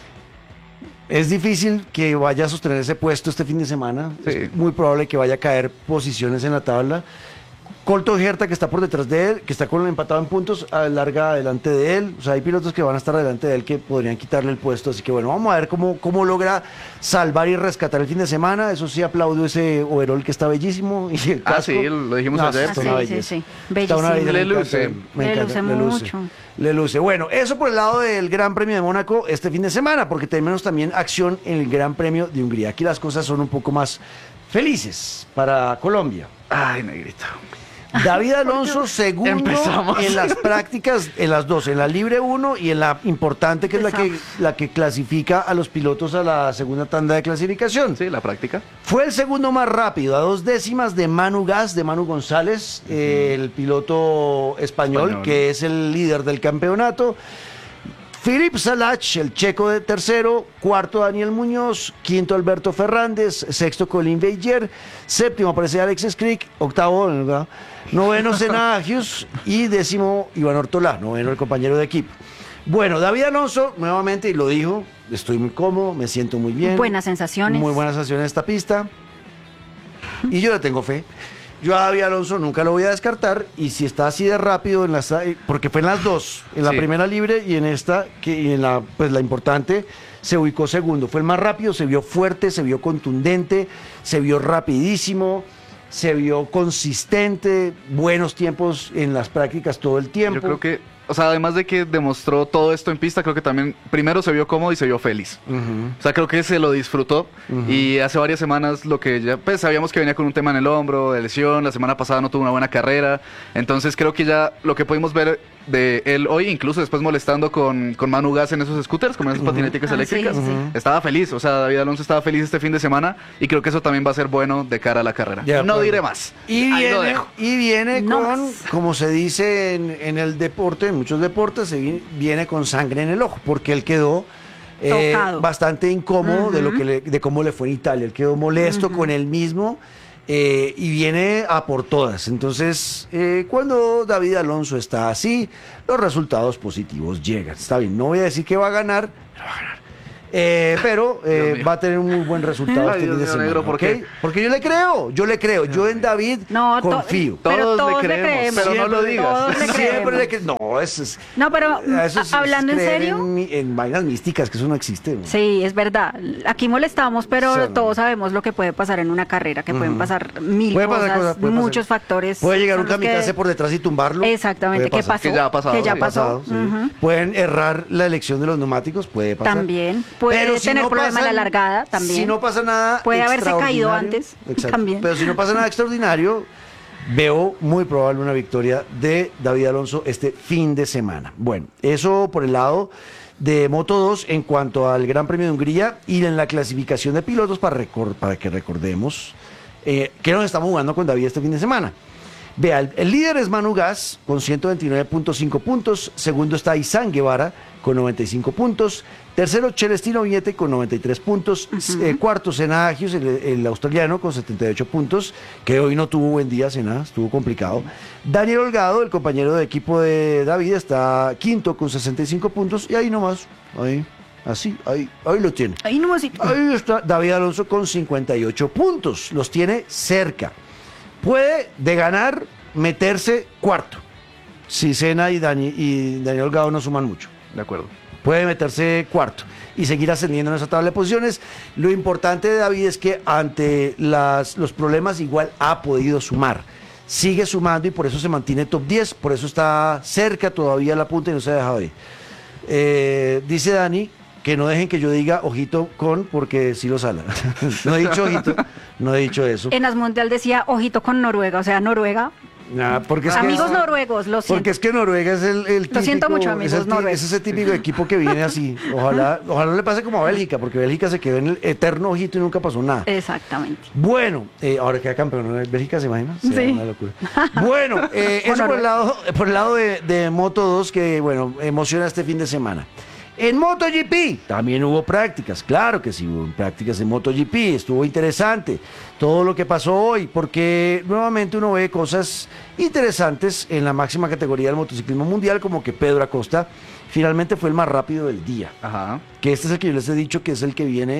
Es difícil que vaya a sostener ese puesto este fin de semana. Sí. Es muy probable que vaya a caer posiciones en la tabla. Colton Herta, que está por detrás de él, que está con el empatado en puntos, larga adelante de él. O sea, hay pilotos que van a estar delante de él que podrían quitarle el puesto. Así que bueno, vamos a ver cómo, cómo logra salvar y rescatar el fin de semana. Eso sí, aplaudo ese overall que está bellísimo. Y el Ah, casco. sí, lo dijimos No, ayer. está Ah, una sí, sí, belleza. sí. Está una Bellísimo. belleza, Le me encanta, luce. me Le encanta, luce mucho. Le luce. Bueno, eso por el lado del Gran Premio de Mónaco este fin de semana, porque tenemos también acción en el Gran Premio de Hungría. Aquí las cosas son un poco más felices para Colombia. Ay, negrito. David Alonso segundo Empezamos. en las prácticas, en las dos, en la libre uno y en la importante que es la que, Empezamos. la que clasifica a los pilotos a la segunda tanda de clasificación. Sí, la práctica. Fue el segundo más rápido, a dos décimas de Manu Gas, de Manu González, eh, el piloto español, Español. que es el líder del campeonato. Filip Salach, el checo de tercero, cuarto Daniel Muñoz, quinto Alberto Fernández, sexto Colin Beyer, séptimo aparece Alex Skrick, octavo, ¿verdad? Noveno Senna Agius y décimo Iván Ortolá, noveno el compañero de equipo. Bueno, David Alonso, nuevamente, y lo dijo, estoy muy cómodo, me siento muy bien. Buenas sensaciones. Muy buenas sensaciones en esta pista. Y yo le tengo fe. Yo a David Alonso nunca lo voy a descartar. Y si está así de rápido, en las, porque fue en las dos, en la Sí. primera libre y en esta, que y en la, pues la importante, se ubicó segundo. Fue el más rápido, se vio fuerte, se vio contundente, se vio rapidísimo, se vio consistente, buenos tiempos en las prácticas todo el tiempo. Yo creo que o sea, además de que demostró todo esto en pista, creo que también primero se vio cómodo y se vio feliz. Uh-huh. O sea, creo que se lo disfrutó. Uh-huh. Y hace varias semanas lo que ya, pues sabíamos que venía con un tema en el hombro, de lesión, la semana pasada no tuvo una buena carrera. Entonces creo que ya lo que pudimos ver de él hoy, incluso después molestando con, con Manu Gas en esos scooters, como en esas uh-huh. patinéticas ah, eléctricas, sí, sí. estaba feliz. O sea, David Alonso estaba feliz este fin de semana y creo que eso también va a ser bueno de cara a la carrera. De no acuerdo. diré más. Y Ahí lo viene, dejo. y viene No con, más. como se dice en, en el deporte, en muchos deportes, se vi- viene con sangre en el ojo, porque él quedó eh, Tocado. bastante incómodo Uh-huh. de lo que le- de cómo le fue en Italia. Él quedó molesto Uh-huh. con él mismo eh, y viene a por todas. Entonces, eh, cuando David Alonso está así, los resultados positivos llegan. Está bien, no voy a decir que va a ganar, pero va a ganar. Eh, pero eh, Dios mío. va a tener un muy buen resultado Ay, este Dios fin de mío, semana. negro, ¿por ¿ok? qué? Porque yo le creo, yo le creo, yo en David No, to- confío. pero Todos le todos le creemos, creemos. pero no lo Siempre- digas. Todos le Siempre creemos. le cre- No, eso es. No, pero eso es- a- hablando es en creer serio. En, mi- en vainas místicas, que eso no existe. ¿no? Sí, es verdad. Aquí molestamos, pero Sí, no. todos sabemos lo que puede pasar en una carrera, que pueden pasar mil Puede pasar cosas, cosas, puede pasar. muchos factores. Puede llegar son un los que- kamikaze por detrás y tumbarlo. Exactamente, Puede ¿qué pasar. pasó? Que ya ha pasado, Que ya sí. pasó. Sí. Ujú. Pueden errar la elección de los neumáticos, puede pasar. También. Puede Pero si tener no problema en la pasan- largada, también. Si no pasa nada Puede haberse caído extraordinario, antes, exacto, también. Pero si no pasa nada extraordinario, veo muy probable una victoria de David Alonso este fin de semana. Bueno, eso por el lado de Moto dos en cuanto al Gran Premio de Hungría y en la clasificación de pilotos para, recor- para que recordemos eh, que nos estamos jugando con David este fin de semana. Vea, el, el líder es Manu Gas con ciento veintinueve punto cinco puntos, segundo está Izan Guevara con noventa y cinco puntos, tercero Celestino Viñete con noventa y tres puntos, eh, cuarto Senna Agius, el, el australiano con setenta y ocho puntos, que hoy no tuvo buen día Senna, estuvo complicado. Daniel Holgado, el compañero de equipo de David, está quinto con sesenta y cinco puntos y ahí nomás, ahí, así, ahí, ahí lo tiene. Ahí no Ahí está David Alonso con cincuenta y ocho puntos, los tiene cerca. Puede de ganar meterse cuarto, si Senna y, Dani, y Daniel Holgado no suman mucho. De acuerdo. Puede meterse cuarto y seguir ascendiendo en esa tabla de posiciones. Lo importante de David es que ante las, los problemas igual ha podido sumar. Sigue sumando y por eso se mantiene top diez, por eso está cerca todavía a la punta y no se ha dejado ir. Eh, dice Dani que no dejen que yo diga ojito con, porque sí lo sala. No he dicho ojito, no he dicho eso. En Asmundial decía ojito con Noruega, o sea, Noruega. Nah, porque es que Amigos es- noruegos, lo siento. Porque es que Noruega es el, el Lo siento típico- mucho, amigos es, el ti- noruegos. es ese típico equipo que viene así. Ojalá, ojalá no le pase como a Bélgica, porque Bélgica se quedó en el eterno ojito y nunca pasó nada. Exactamente. Bueno, eh, ahora queda campeón, ¿no? Bélgica, ¿se imagina? Sí. Será una locura. Bueno, eh, O eso por el Noruega. lado, por el lado de, de Moto dos, que bueno, emociona este fin de semana. En MotoGP también hubo prácticas, claro que sí hubo prácticas en MotoGP, estuvo interesante todo lo que pasó hoy, porque nuevamente uno ve cosas interesantes en la máxima categoría del motociclismo mundial, como que Pedro Acosta finalmente fue el más rápido del día, Ajá. que este es el que yo les he dicho que es el que viene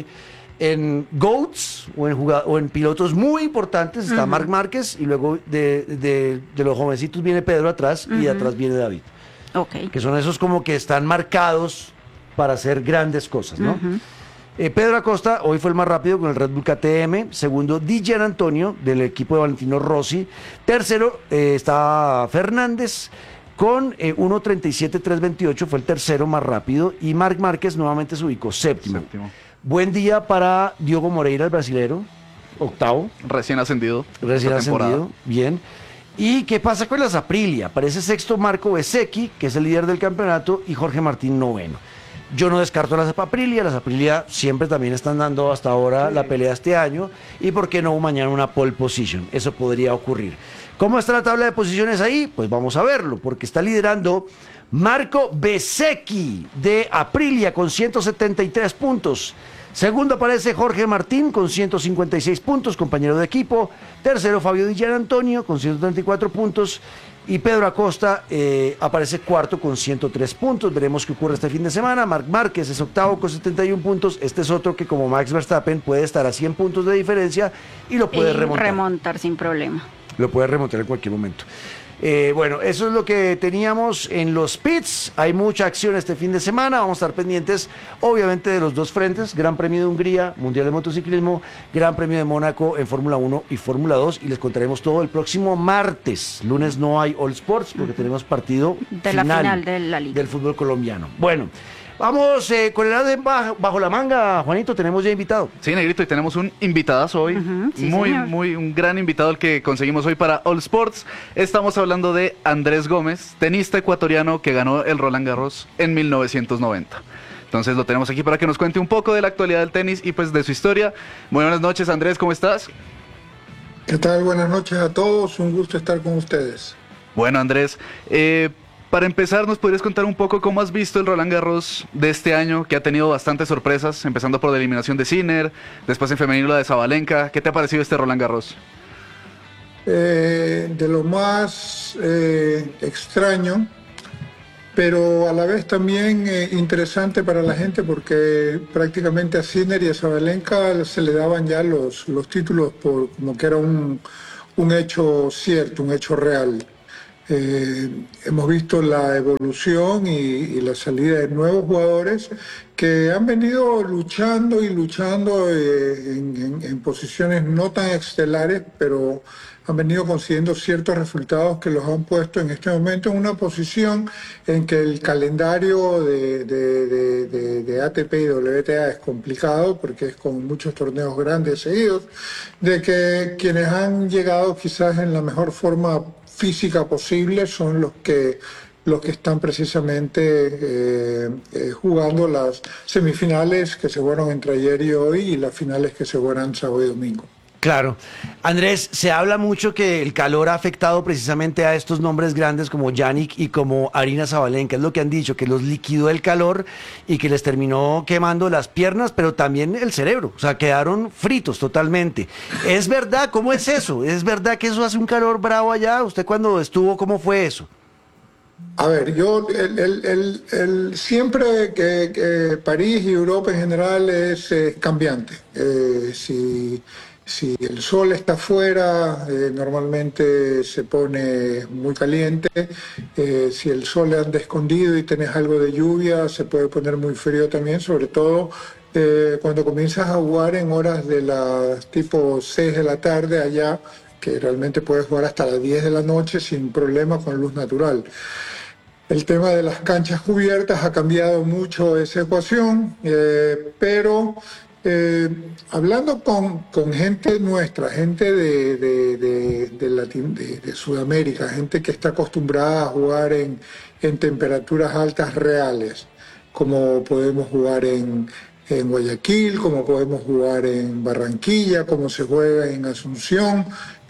en GOATs o en, jugad- o en pilotos muy importantes, está Marc Márquez y luego de, de- de los jovencitos viene Pedro atrás y de atrás viene David, Ok. que son esos como que están marcados para hacer grandes cosas, ¿no? Eh, Pedro Acosta hoy fue el más rápido con el Red Bull K T M, segundo Di Gian Antonio del equipo de Valentino Rossi, tercero eh, está Fernández con eh, uno treinta y siete tres veintiocho, fue el tercero más rápido, y Marc Márquez nuevamente se ubicó séptimo. Séptimo. Buen día para Diogo Moreira, el brasilero, octavo, Recién ascendido. recién esta temporada. ascendido, bien. ¿Y qué pasa con las Aprilia? Aparece sexto Marco Bezzecchi, que es el líder del campeonato, y Jorge Martín noveno. Yo no descarto las Aprilia, las Aprilia siempre también están dando hasta ahora la pelea este año, y por qué no mañana una pole position, eso podría ocurrir. ¿Cómo está la tabla de posiciones ahí? Pues vamos a verlo, porque está liderando Marco Bezzecchi de Aprilia con ciento setenta y tres puntos. Segundo aparece Jorge Martín con ciento cincuenta y seis puntos, compañero de equipo. Tercero Fabio Di Gian Antonio con ciento treinta y cuatro puntos. Y Pedro Acosta eh, aparece cuarto con ciento tres puntos. Veremos qué ocurre este fin de semana. Marc Márquez es octavo con setenta y uno puntos. Este es otro que, como Max Verstappen, puede estar a cien puntos de diferencia y lo puede Y remontar. remontar sin problema. Lo puede remontar en cualquier momento. Eh, bueno, eso es lo que teníamos en los pits. Hay mucha acción este fin de semana. Vamos a estar pendientes, obviamente, de los dos frentes: Gran Premio de Hungría, Mundial de Motociclismo, Gran Premio de Mónaco en Fórmula uno y Fórmula dos. Y les contaremos todo el próximo martes. Lunes no hay All Sports porque tenemos partido de la final de la liga del fútbol colombiano. Bueno. Vamos eh, con el lado de bajo, bajo la manga, Juanito, tenemos ya invitado. Sí, Negrito, y tenemos un invitadazo hoy, uh-huh, sí, muy, señor. muy, un gran invitado el que conseguimos hoy para All Sports. Estamos hablando de Andrés Gómez, tenista ecuatoriano que ganó el Roland Garros en mil novecientos noventa. Entonces lo tenemos aquí para que nos cuente un poco de la actualidad del tenis y pues de su historia. Muy buenas noches, Andrés, ¿cómo estás? ¿Qué tal? Buenas noches a todos, un gusto estar con ustedes. Bueno, Andrés, eh... para empezar, ¿nos podrías contar un poco cómo has visto el Roland Garros de este año, que ha tenido bastantes sorpresas, empezando por la eliminación de Sinner, después en femenino la de Sabalenka? ¿Qué te ha parecido este Roland Garros? Eh, de lo más eh, extraño, pero a la vez también eh, interesante para la gente, porque prácticamente a Sinner y a Sabalenka se le daban ya los, los títulos por como que era un, un hecho cierto, un hecho real. Eh, hemos visto la evolución y, y la salida de nuevos jugadores que han venido luchando y luchando eh, en, en, en posiciones no tan estelares, pero han venido consiguiendo ciertos resultados que los han puesto en este momento en una posición en que el calendario de, de, de, de, de A T P y W T A es complicado, porque es con muchos torneos grandes seguidos, de que quienes han llegado quizás en la mejor forma física posible son los que los que están precisamente eh, eh, jugando las semifinales que se jugaron entre ayer y hoy y las finales que se jugarán sábado y domingo. Claro. Andrés, se habla mucho que el calor ha afectado precisamente a estos nombres grandes como Yannick y como Aryna Sabalenka. Es lo que han dicho, que los liquidó el calor y que les terminó quemando las piernas, pero también el cerebro. O sea, quedaron fritos totalmente. ¿Es verdad? ¿Cómo es eso? ¿Es verdad que eso hace un calor bravo allá? ¿Usted cuando estuvo, cómo fue eso? A ver, yo el, el, el, el, siempre que, que París y Europa en general es eh, cambiante. Eh, si... Si el sol está afuera, eh, normalmente se pone muy caliente. Eh, si el sol anda escondido y tenés algo de lluvia, se puede poner muy frío también, sobre todo eh, cuando comienzas a jugar en horas de las tipo seis de la tarde allá, que realmente puedes jugar hasta las diez de la noche sin problema con luz natural. El tema de las canchas cubiertas ha cambiado mucho esa ecuación, eh, pero... Eh, hablando con, con gente nuestra, gente de, de, de, de, Latin, de, de Sudamérica, gente que está acostumbrada a jugar en, en temperaturas altas reales, como podemos jugar en, en Guayaquil, como podemos jugar en Barranquilla, como se juega en Asunción,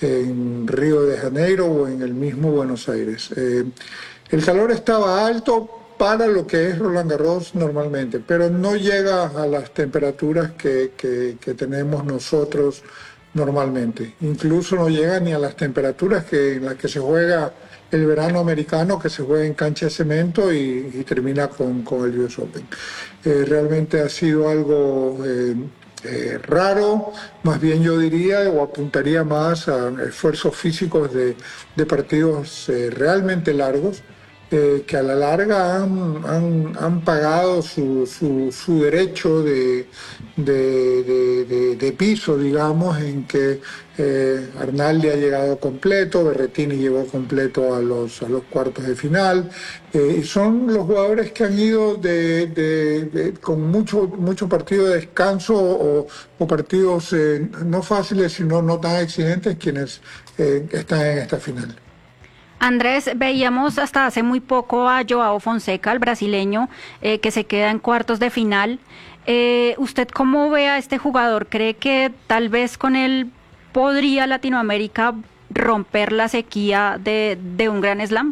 en Río de Janeiro o en el mismo Buenos Aires. Eh, el calor estaba alto para lo que es Roland Garros normalmente, pero no llega a las temperaturas que, que, que tenemos nosotros normalmente. Incluso no llega ni a las temperaturas que, en las que se juega el verano americano, que se juega en cancha de cemento y, y termina con, con el U S Open. Eh, realmente ha sido algo eh, eh, raro, más bien yo diría, o apuntaría más a esfuerzos físicos de, de partidos eh, realmente largos, Eh, que a la larga han, han, han pagado su, su, su derecho de, de, de, de, de piso, digamos, en que eh, Arnaldi ha llegado completo, Berrettini llegó completo a los, a los cuartos de final, eh, y son los jugadores que han ido de, de, de, con mucho, mucho partido de descanso o, o partidos eh, no fáciles, sino no tan exigentes, quienes eh, están en esta final. Andrés, veíamos hasta hace muy poco a Joao Fonseca, el brasileño, eh, que se queda en cuartos de final. Eh, ¿Usted cómo ve a este jugador? ¿Cree que tal vez con él podría Latinoamérica romper la sequía de, de un gran slam?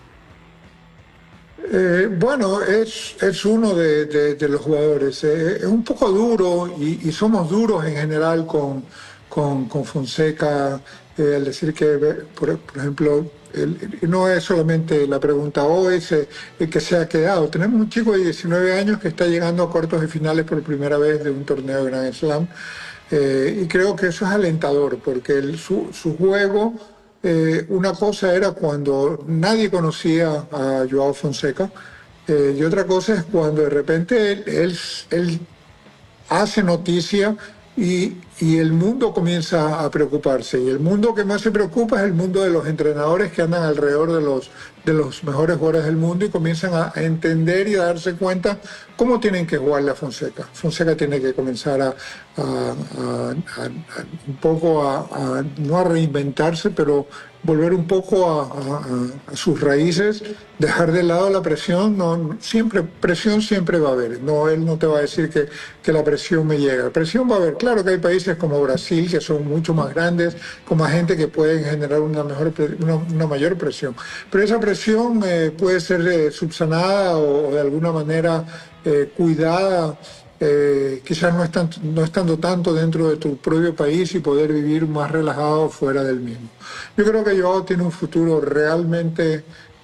Eh, bueno, es, es uno de, de, de los jugadores. Eh, es un poco duro y, y somos duros en general con, con, con Fonseca, eh, al decir que, por, por ejemplo, el, no es solamente la pregunta hoy, es eh, que se ha quedado. Tenemos un chico de diecinueve años que está llegando a cuartos de finales por primera vez de un torneo de Grand Slam, eh, y creo que eso es alentador porque el, su, su juego eh, una cosa era cuando nadie conocía a Joao Fonseca, eh, y otra cosa es cuando de repente él, él, él hace noticia y, y el mundo comienza a preocuparse. Y el mundo que más se preocupa es el mundo de los entrenadores que andan alrededor de los, de los mejores jugadores del mundo y comienzan a, a entender y a darse cuenta cómo tienen que jugarle a Fonseca. Fonseca tiene que comenzar a, a, a, a, a un poco a, a, no a reinventarse, pero volver un poco a, a, a sus raíces, dejar de lado la presión. No, siempre, presión siempre va a haber. No, él no te va a decir que, que la presión me llega. Presión va a haber. Claro que hay países como Brasil que son mucho más grandes, con más gente que pueden generar una, mejor, una, una mayor presión. Pero esa presión eh, puede ser eh, subsanada o, o de alguna manera eh, cuidada. Eh, quizás no, están, no estando tanto dentro de tu propio país y poder vivir más relajado fuera del mismo. Yo creo que Joao tiene un futuro realmente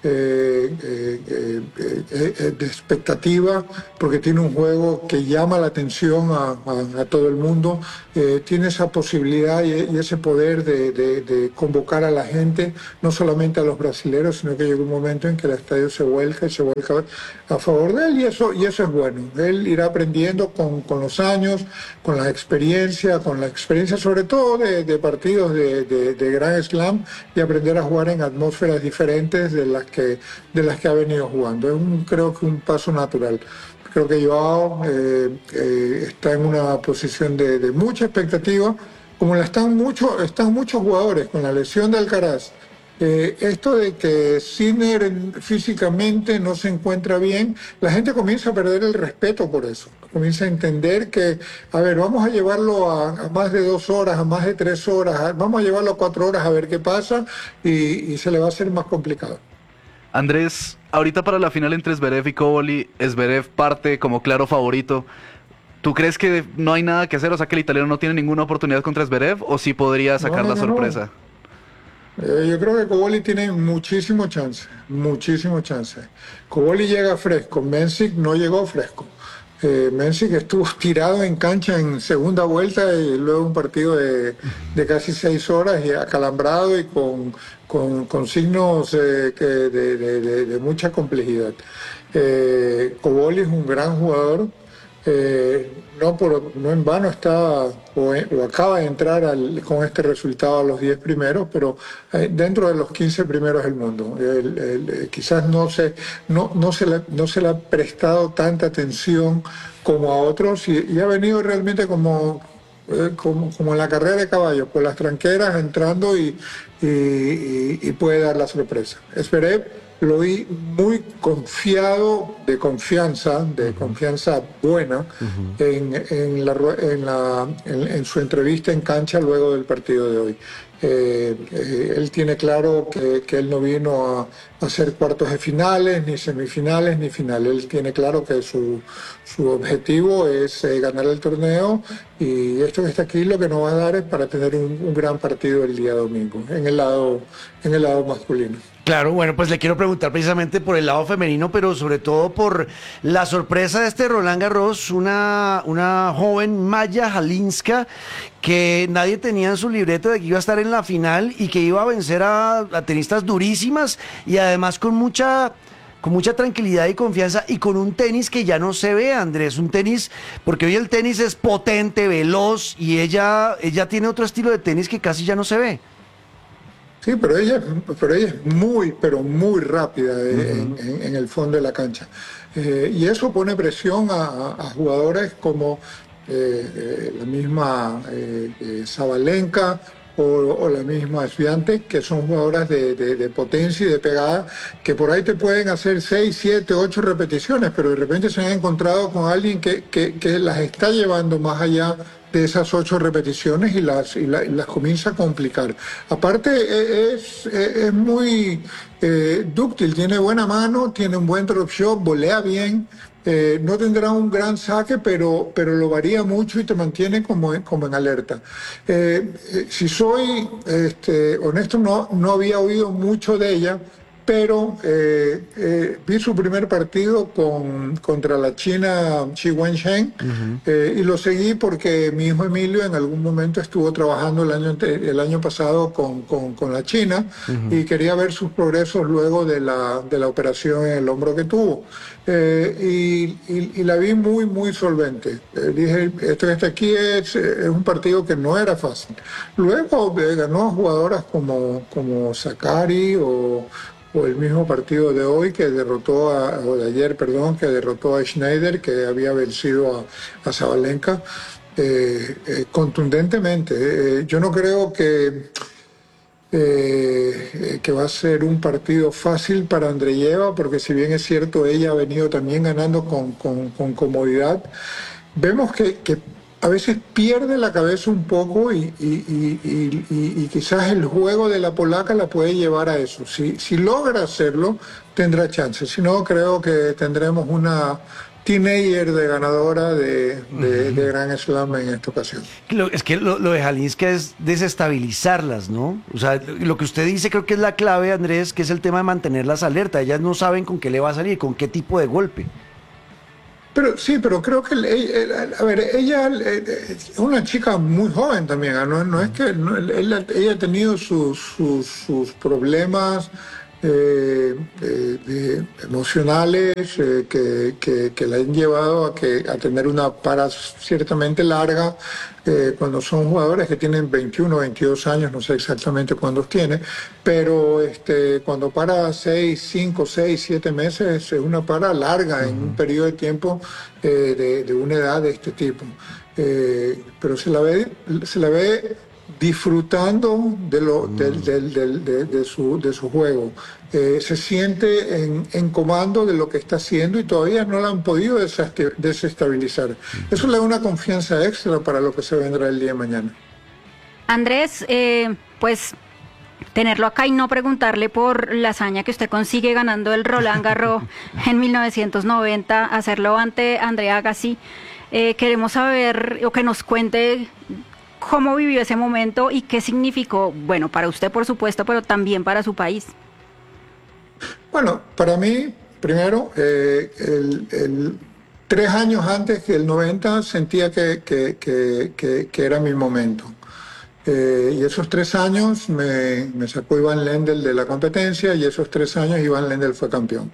eh, eh, eh, eh, eh, de expectativa, porque tiene un juego que llama la atención a, a, a todo el mundo, eh, tiene esa posibilidad y, y ese poder de, de, de convocar a la gente, no solamente a los brasileños, sino que llega un momento en que el estadio se vuelca y se vuelca a favor de él, y eso, y eso es bueno. Él irá aprendiendo con, con los años, con la experiencia, con la experiencia sobre todo de, de partidos de, de, de Grand Slam, y aprender a jugar en atmósferas diferentes de las que, de las que ha venido jugando. Es un, creo que un paso natural. Creo que Joao eh, eh, está en una posición de, de mucha expectativa, como la están, mucho, están muchos jugadores con la lesión de Alcaraz. Eh, esto de que Sinner físicamente no se encuentra bien, la gente comienza a perder el respeto por eso. Comienza a entender que, a ver, vamos a llevarlo a, a más de dos horas, a más de tres horas, a, vamos a llevarlo a cuatro horas a ver qué pasa, y, y se le va a hacer más complicado. Andrés, ahorita para la final entre Zverev y Cobolli, Zverev parte como claro favorito. ¿Tú crees que no hay nada que hacer? O sea, que el italiano no tiene ninguna oportunidad contra Zverev, ¿o sí podría sacar no, no, la no, sorpresa? No. Eh, yo creo que Cobolli tiene muchísimo chance, muchísimo chance. Cobolli llega fresco, Mensik no llegó fresco. Eh, Mensik estuvo tirado en cancha en segunda vuelta y luego un partido de, de casi seis horas y acalambrado y con, con, con signos eh, que de, de, de, de mucha complejidad. Eh, Cobolli es un gran jugador. Eh, no, por, no en vano está o, o acaba de entrar al, con este resultado a los diez primeros, pero eh, dentro de los quince primeros del mundo. El, el, quizás no se, no, no, se le, no se le ha prestado tanta atención como a otros, y, y ha venido realmente como, eh, como, como en la carrera de caballos, por las tranqueras entrando y, y, y, y puede dar la sorpresa. Zverev lo vi muy confiado, de confianza, de uh-huh. confianza buena, uh-huh. en, en, la, en, la, en, en su entrevista en cancha luego del partido de hoy. Eh, eh, él tiene claro que, que él no vino a, a hacer cuartos de finales, ni semifinales, ni finales. Él tiene claro que su, su objetivo es eh, ganar el torneo, y esto que está aquí lo que nos va a dar es para tener un, un gran partido el día domingo, en el lado, en el lado masculino. Claro, bueno, pues le quiero preguntar precisamente por el lado femenino, pero sobre todo por la sorpresa de este Roland Garros, una, una joven Maya Halinska que nadie tenía en su libreto de que iba a estar en la final y que iba a vencer a, a tenistas durísimas, y además con mucha... con mucha tranquilidad y confianza, y con un tenis que ya no se ve, Andrés, un tenis, porque hoy el tenis es potente, veloz, y ella, ella tiene otro estilo de tenis que casi ya no se ve. Sí, pero ella, pero ella es muy, pero muy rápida uh-huh. en, en, en el fondo de la cancha. Eh, y eso pone presión a, a jugadores como eh, eh, la misma eh, eh, Sabalenka o, o la misma Swiatek, que son jugadoras de, de, de potencia y de pegada, que por ahí te pueden hacer seis, siete, ocho repeticiones, pero de repente se han encontrado con alguien que, que, que las está llevando más allá de esas ocho repeticiones y las, y, la, y las comienza a complicar. Aparte es, es, es muy eh, dúctil, tiene buena mano, tiene un buen drop shot, volea bien, eh, no tendrá un gran saque, pero, pero lo varía mucho y te mantiene como, como en alerta. Eh, eh, si soy este, honesto, no, no había oído mucho de ella, pero eh, eh, vi su primer partido con, contra la China Xi Wensheng, uh-huh. eh, y lo seguí porque mi hijo Emilio en algún momento estuvo trabajando el año, el año pasado con, con, con la China, uh-huh. y quería ver sus progresos luego de la, de la operación en el hombro que tuvo. Eh, y, y, y la vi muy, muy solvente. Eh, dije, esto que está aquí es, es un partido que no era fácil. Luego eh, ganó a jugadoras como, como Sakari o, o el mismo partido de hoy que derrotó a, o de ayer, perdón, que derrotó a Schneider, que había vencido a, a Sabalenka eh, eh, contundentemente. Eh, yo no creo que Eh, que va a ser un partido fácil para Andreyeva, porque si bien es cierto, ella ha venido también ganando con, con, con comodidad, vemos que, que a veces pierde la cabeza un poco y, y, y, y, y, y quizás el juego de la polaca la puede llevar a eso. Si, si logra hacerlo, tendrá chance. Si no, creo que tendremos una teenager de ganadora de, de, de Grand Slam en esta ocasión. Lo, es que lo, lo de Halinska es desestabilizarlas, ¿no? O sea, lo que usted dice creo que es la clave, Andrés, que es el tema de mantenerlas alerta. Ellas no saben con qué le va a salir, con qué tipo de golpe. Pero sí, pero creo que, ella, a ver, ella es una chica muy joven también, no, no es que no, ella, ella ha tenido sus, sus, sus problemas Eh, eh, eh, emocionales eh, que, que, que la han llevado a, que, a tener una para ciertamente larga eh, cuando son jugadores que tienen veintiuno, veintidós años, no sé exactamente cuántos tiene, pero este, cuando para seis, cinco, seis, siete meses es una para larga uh-huh. en un periodo de tiempo eh, de, de una edad de este tipo. Eh, pero se la ve, se la ve disfrutando de, lo, mm. del, del, del, de, de, su, de su juego. Eh, se siente en, en comando de lo que está haciendo y todavía no la han podido desestabilizar. Mm. Eso le da una confianza extra para lo que se vendrá el día de mañana. Andrés, eh, pues tenerlo acá y no preguntarle por la hazaña que usted consigue ganando el Roland Garros en mil novecientos noventa, hacerlo ante Andrea Agassi. Eh, queremos saber o que nos cuente cómo vivió ese momento y qué significó, bueno, para usted por supuesto, pero también para su país. Bueno, para mí, primero, eh, el, el, tres años antes que el noventa sentía que, que, que, que, que era mi momento. Eh, y esos tres años me, me sacó Ivan Lendl de la competencia y esos tres años Ivan Lendl fue campeón.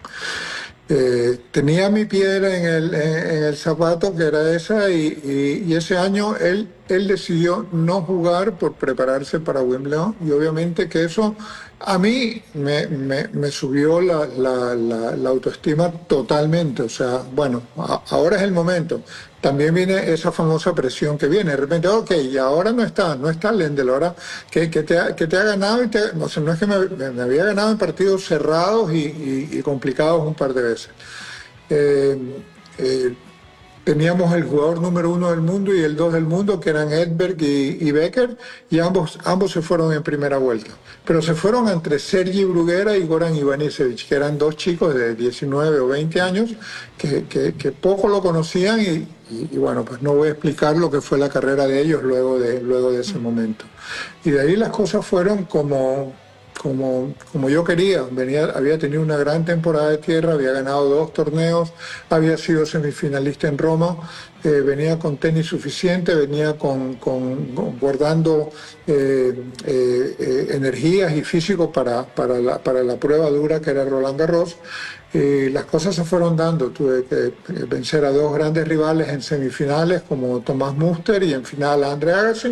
Eh, tenía mi piedra en el, en, en el zapato, que era esa, y, y, y ese año él, él decidió no jugar por prepararse para Wimbledon, y obviamente que eso a mí me, me, me subió la, la, la, la autoestima totalmente. O sea, bueno, a, ahora es el momento. También viene esa famosa presión que viene. De repente, ok, y ahora no está, no está Lendl, ahora que, que, te, ha, que te ha ganado, y te, o sea, no es que me, me había ganado en partidos cerrados y, y, y complicados un par de veces. Eh, eh, Teníamos el jugador número uno del mundo y el dos del mundo, que eran Edberg y, y Becker, y ambos, ambos se fueron en primera vuelta. Pero se fueron entre Sergi Bruguera y Goran Ivanisevic, que eran dos chicos de diecinueve o veinte años que, que, que poco lo conocían, y, y, y bueno, pues no voy a explicar lo que fue la carrera de ellos luego de, luego de ese momento. Y de ahí las cosas fueron como... Como, como yo quería. Venía, había tenido una gran temporada de tierra, había ganado dos torneos, había sido semifinalista en Roma, eh, venía con tenis suficiente, venía con, con, con guardando eh, eh, eh, energías y físico para, para, la, para la prueba dura que era Roland Garros. Y las cosas se fueron dando. Tuve que vencer a dos grandes rivales en semifinales, como Tomás Muster, y en final a Andre Agassi.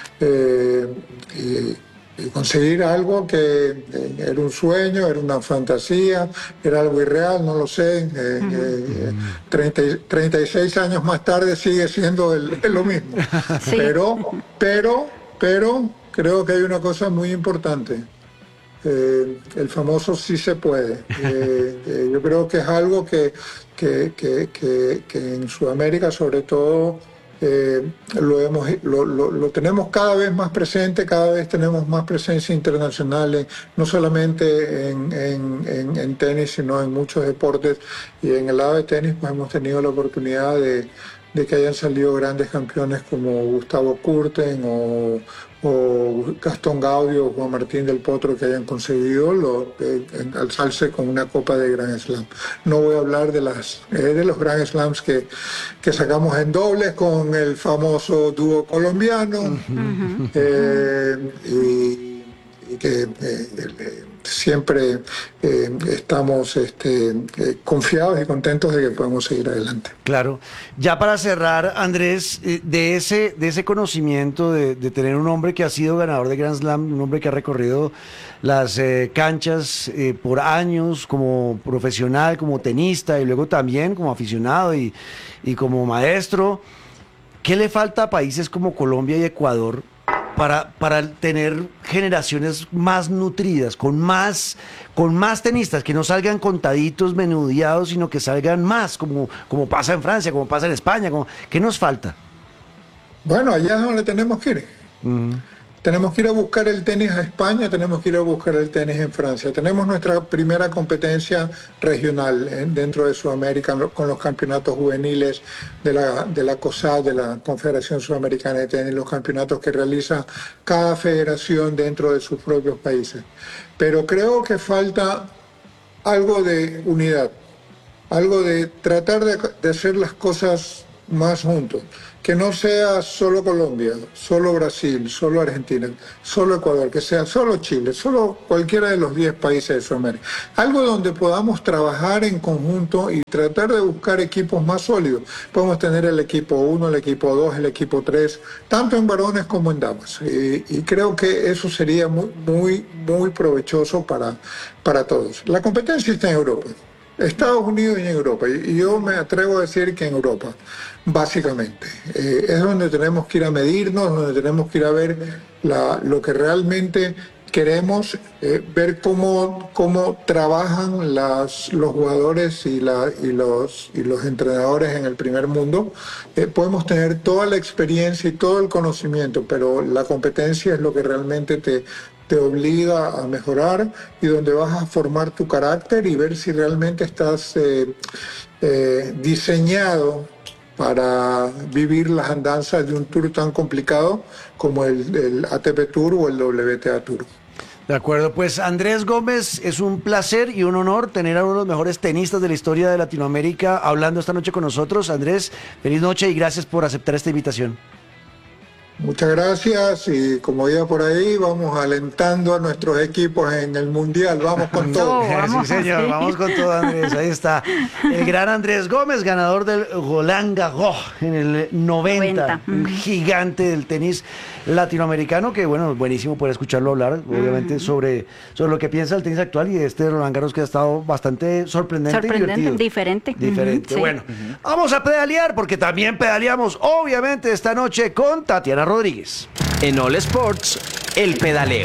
Eh, y, y conseguir algo que era un sueño, era una fantasía, era algo irreal, no lo sé. Eh, uh-huh. eh, treinta, treinta y seis años más tarde sigue siendo el, el lo mismo. Sí. Pero, pero, pero creo que hay una cosa muy importante. Eh, el famoso sí se puede. Eh, eh, yo creo que es algo que, que, que, que, que en Sudamérica, sobre todo, Eh, lo, hemos, lo, lo, lo tenemos cada vez más presente, cada vez tenemos más presencia internacional, en, no solamente en, en, en, en tenis, sino en muchos deportes. Y en el lado de tenis pues hemos tenido la oportunidad de, de que hayan salido grandes campeones como Gustavo Kuerten o, o Gastón Gaudio o Juan Martín del Potro, que hayan conseguido lo, eh, alzarse con una copa de Grand Slam. No voy a hablar de, las, eh, de los Grand Slams que, que sacamos en dobles con el famoso dúo colombiano, uh-huh. eh, y, y que... Eh, eh, siempre eh, estamos este, eh, confiados y contentos de que podemos seguir adelante. Claro. Ya para cerrar, Andrés, eh, de ese de ese conocimiento de, de tener un hombre que ha sido ganador de Grand Slam, un hombre que ha recorrido las eh, canchas eh, por años como profesional, como tenista y luego también como aficionado y, y como maestro, ¿qué le falta a países como Colombia y Ecuador Para, para tener generaciones más nutridas, con más, con más tenistas, que no salgan contaditos, menudeados, sino que salgan más, como, como pasa en Francia, como pasa en España? Como, ¿qué nos falta? Bueno, allá es donde tenemos que ir. Uh-huh. Tenemos que ir a buscar el tenis a España, tenemos que ir a buscar el tenis en Francia. Tenemos nuestra primera competencia regional ¿eh? dentro de Sudamérica con los campeonatos juveniles de la, de la COSAT, de la Confederación Sudamericana de Tenis, los campeonatos que realiza cada federación dentro de sus propios países. Pero creo que falta algo de unidad, algo de tratar de, de hacer las cosas más juntos. Que no sea solo Colombia, solo Brasil, solo Argentina, solo Ecuador, que sea solo Chile, solo cualquiera de los diez países de Sudamérica. Algo donde podamos trabajar en conjunto y tratar de buscar equipos más sólidos. Podemos tener el equipo uno, el equipo dos, el equipo tres, tanto en varones como en damas. Y, y creo que eso sería muy, muy, muy provechoso para, para todos. La competencia está en Europa. Estados Unidos y en Europa, y yo me atrevo a decir que en Europa, básicamente. Eh, es donde tenemos que ir a medirnos, donde tenemos que ir a ver la, lo que realmente queremos, eh, ver cómo, cómo trabajan las, los jugadores y, la, y, los, y los entrenadores en el primer mundo. Eh, podemos tener toda la experiencia y todo el conocimiento, pero la competencia es lo que realmente te... te obliga a mejorar y donde vas a formar tu carácter y ver si realmente estás eh, eh, diseñado para vivir las andanzas de un tour tan complicado como el, el A T P Tour o el W T A Tour. De acuerdo, pues Andrés Gómez, es un placer y un honor tener a uno de los mejores tenistas de la historia de Latinoamérica hablando esta noche con nosotros. Andrés, feliz noche y gracias por aceptar esta invitación. Muchas gracias y como iba por ahí, vamos alentando a nuestros equipos en el Mundial. Vamos con todo. No, vamos, sí, señor, sí. Vamos con todo, Andrés. Ahí está. El gran Andrés Gómez, ganador del Roland Garros en el noventa. noventa. Un gigante del tenis latinoamericano que, bueno, buenísimo poder escucharlo hablar, obviamente, uh-huh. sobre, sobre lo que piensa el tenis actual y de este Roland Garros que ha estado bastante sorprendente, sorprendente y divertido. Diferente. Diferente. Uh-huh, bueno, sí. Vamos a pedalear porque también pedaleamos, obviamente, esta noche con Tatiana Rodríguez. En All Sports, el pedaleo.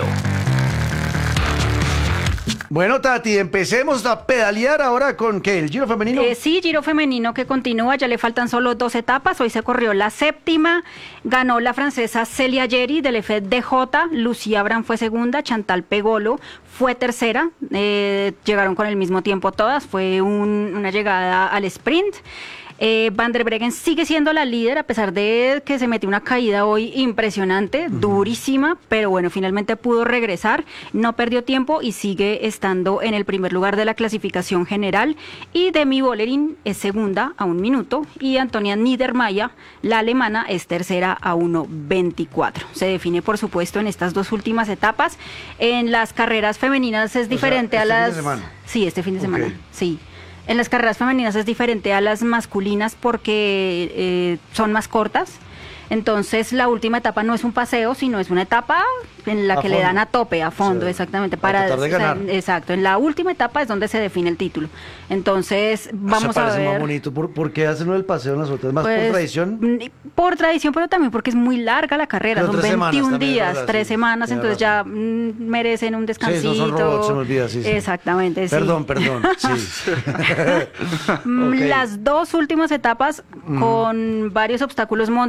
Bueno, Tati, empecemos a pedalear ahora con ¿qué? ¿El Giro femenino? Eh, sí, Giro femenino que continúa, ya le faltan solo dos etapas, hoy se corrió la séptima, ganó la francesa Celia Geri del F D J, Lucía Abraham fue segunda, Chantal Pegolo fue tercera, eh, llegaron con el mismo tiempo todas, fue un, una llegada al sprint. Eh, Van der Breggen sigue siendo la líder a pesar de que se metió una caída hoy impresionante, uh-huh. durísima, pero bueno, finalmente pudo regresar, no perdió tiempo y sigue estando en el primer lugar de la clasificación general. Y Demi Vollering es segunda a un minuto y Antonia Niedermayer, la alemana, es tercera a uno veinticuatro. Se define, por supuesto, en estas dos últimas etapas. En las carreras femeninas es diferente o sea, ¿este a las... fin de semana? Sí, este fin de Okay. semana, sí. En las carreras femeninas es diferente a las masculinas porque eh, son más cortas. Entonces la última etapa no es un paseo, sino es una etapa en la a que fondo. Le dan a tope, a fondo, sí. exactamente. Para, para tratar de ganar. O sea, exacto, en la última etapa es donde se define el título. Entonces vamos o sea, a parece ver... más bonito. ¿Por, ¿Por qué hacen el paseo en las otras? ¿Más pues, por tradición? Por tradición, pero también porque es muy larga la carrera. Pero son veintiún días, verdad, tres sí, semanas, entonces razón. ya mm, merecen un descansito. Sí, no son robots, se me olvida, sí, sí. Exactamente, sí. Perdón, perdón, sí. Okay. Las dos últimas etapas mm. con varios obstáculos montañosos.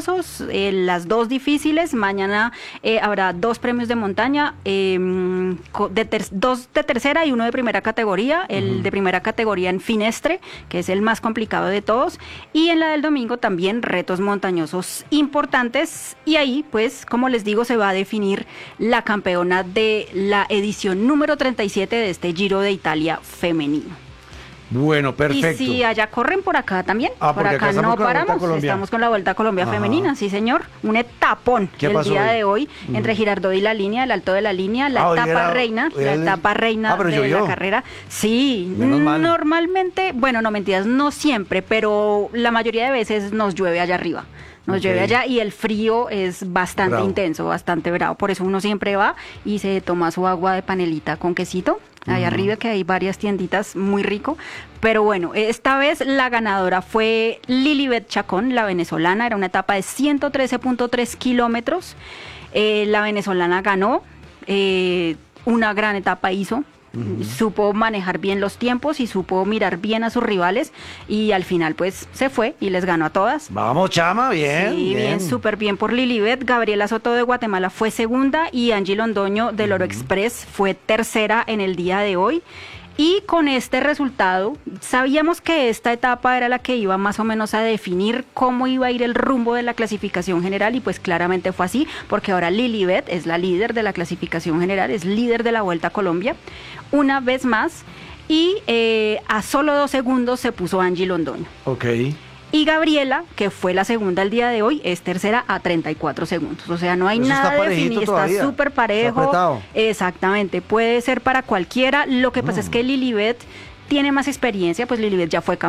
montañosos, eh, las dos difíciles. Mañana eh, habrá dos premios de montaña, eh, de ter dos de tercera y uno de primera categoría. El uh-huh. de primera categoría en Finestre, que es el más complicado de todos. Y en la del domingo también retos montañosos importantes. Y ahí, pues, como les digo, se va a definir la campeona de la edición número treinta y siete de este Giro de Italia femenino. Bueno, perfecto. Y si allá corren por acá también, ah, por acá, acá no paramos, estamos con la Vuelta a Colombia Ajá. femenina, sí señor, un etapón el día hoy? de hoy, mm. entre Girardot y la línea, el Alto de la Línea, la ah, etapa era, reina, la el... etapa reina ah, de llovió. la carrera, sí, normalmente, bueno, no mentiras, no siempre, pero la mayoría de veces nos llueve allá arriba. Nos okay. llueve allá y el frío es bastante bravo. intenso, bastante bravo, por eso uno siempre va y se toma su agua de panelita con quesito. Ahí uh-huh. arriba que hay varias tienditas, muy rico. Pero bueno, esta vez la ganadora fue Lilibet Chacón, la venezolana. Era una etapa de ciento trece punto tres kilómetros. Eh, la venezolana ganó, eh, una gran etapa hizo. Uh-huh. Supo manejar bien los tiempos y supo mirar bien a sus rivales y al final pues se fue y les ganó a todas. Vamos, Chama, bien. Sí, bien, bien súper bien por Lilibet. Gabriela Soto de Guatemala fue segunda y Angie Londoño del Oro uh-huh. Express fue tercera en el día de hoy. Y con este resultado, sabíamos que esta etapa era la que iba más o menos a definir cómo iba a ir el rumbo de la clasificación general y pues claramente fue así, porque ahora Lilibet es la líder de la clasificación general, es líder de la Vuelta a Colombia, una vez más, y eh, a solo dos segundos se puso Angie Londoño. Ok. Y Gabriela, que fue la segunda el día de hoy, es tercera a treinta y cuatro segundos. O sea, no hay Eso nada definido, está súper parejo. Está Exactamente, puede ser para cualquiera. Lo que pasa mm. es que Lilibet tiene más experiencia, pues Lilibet ya fue campeona.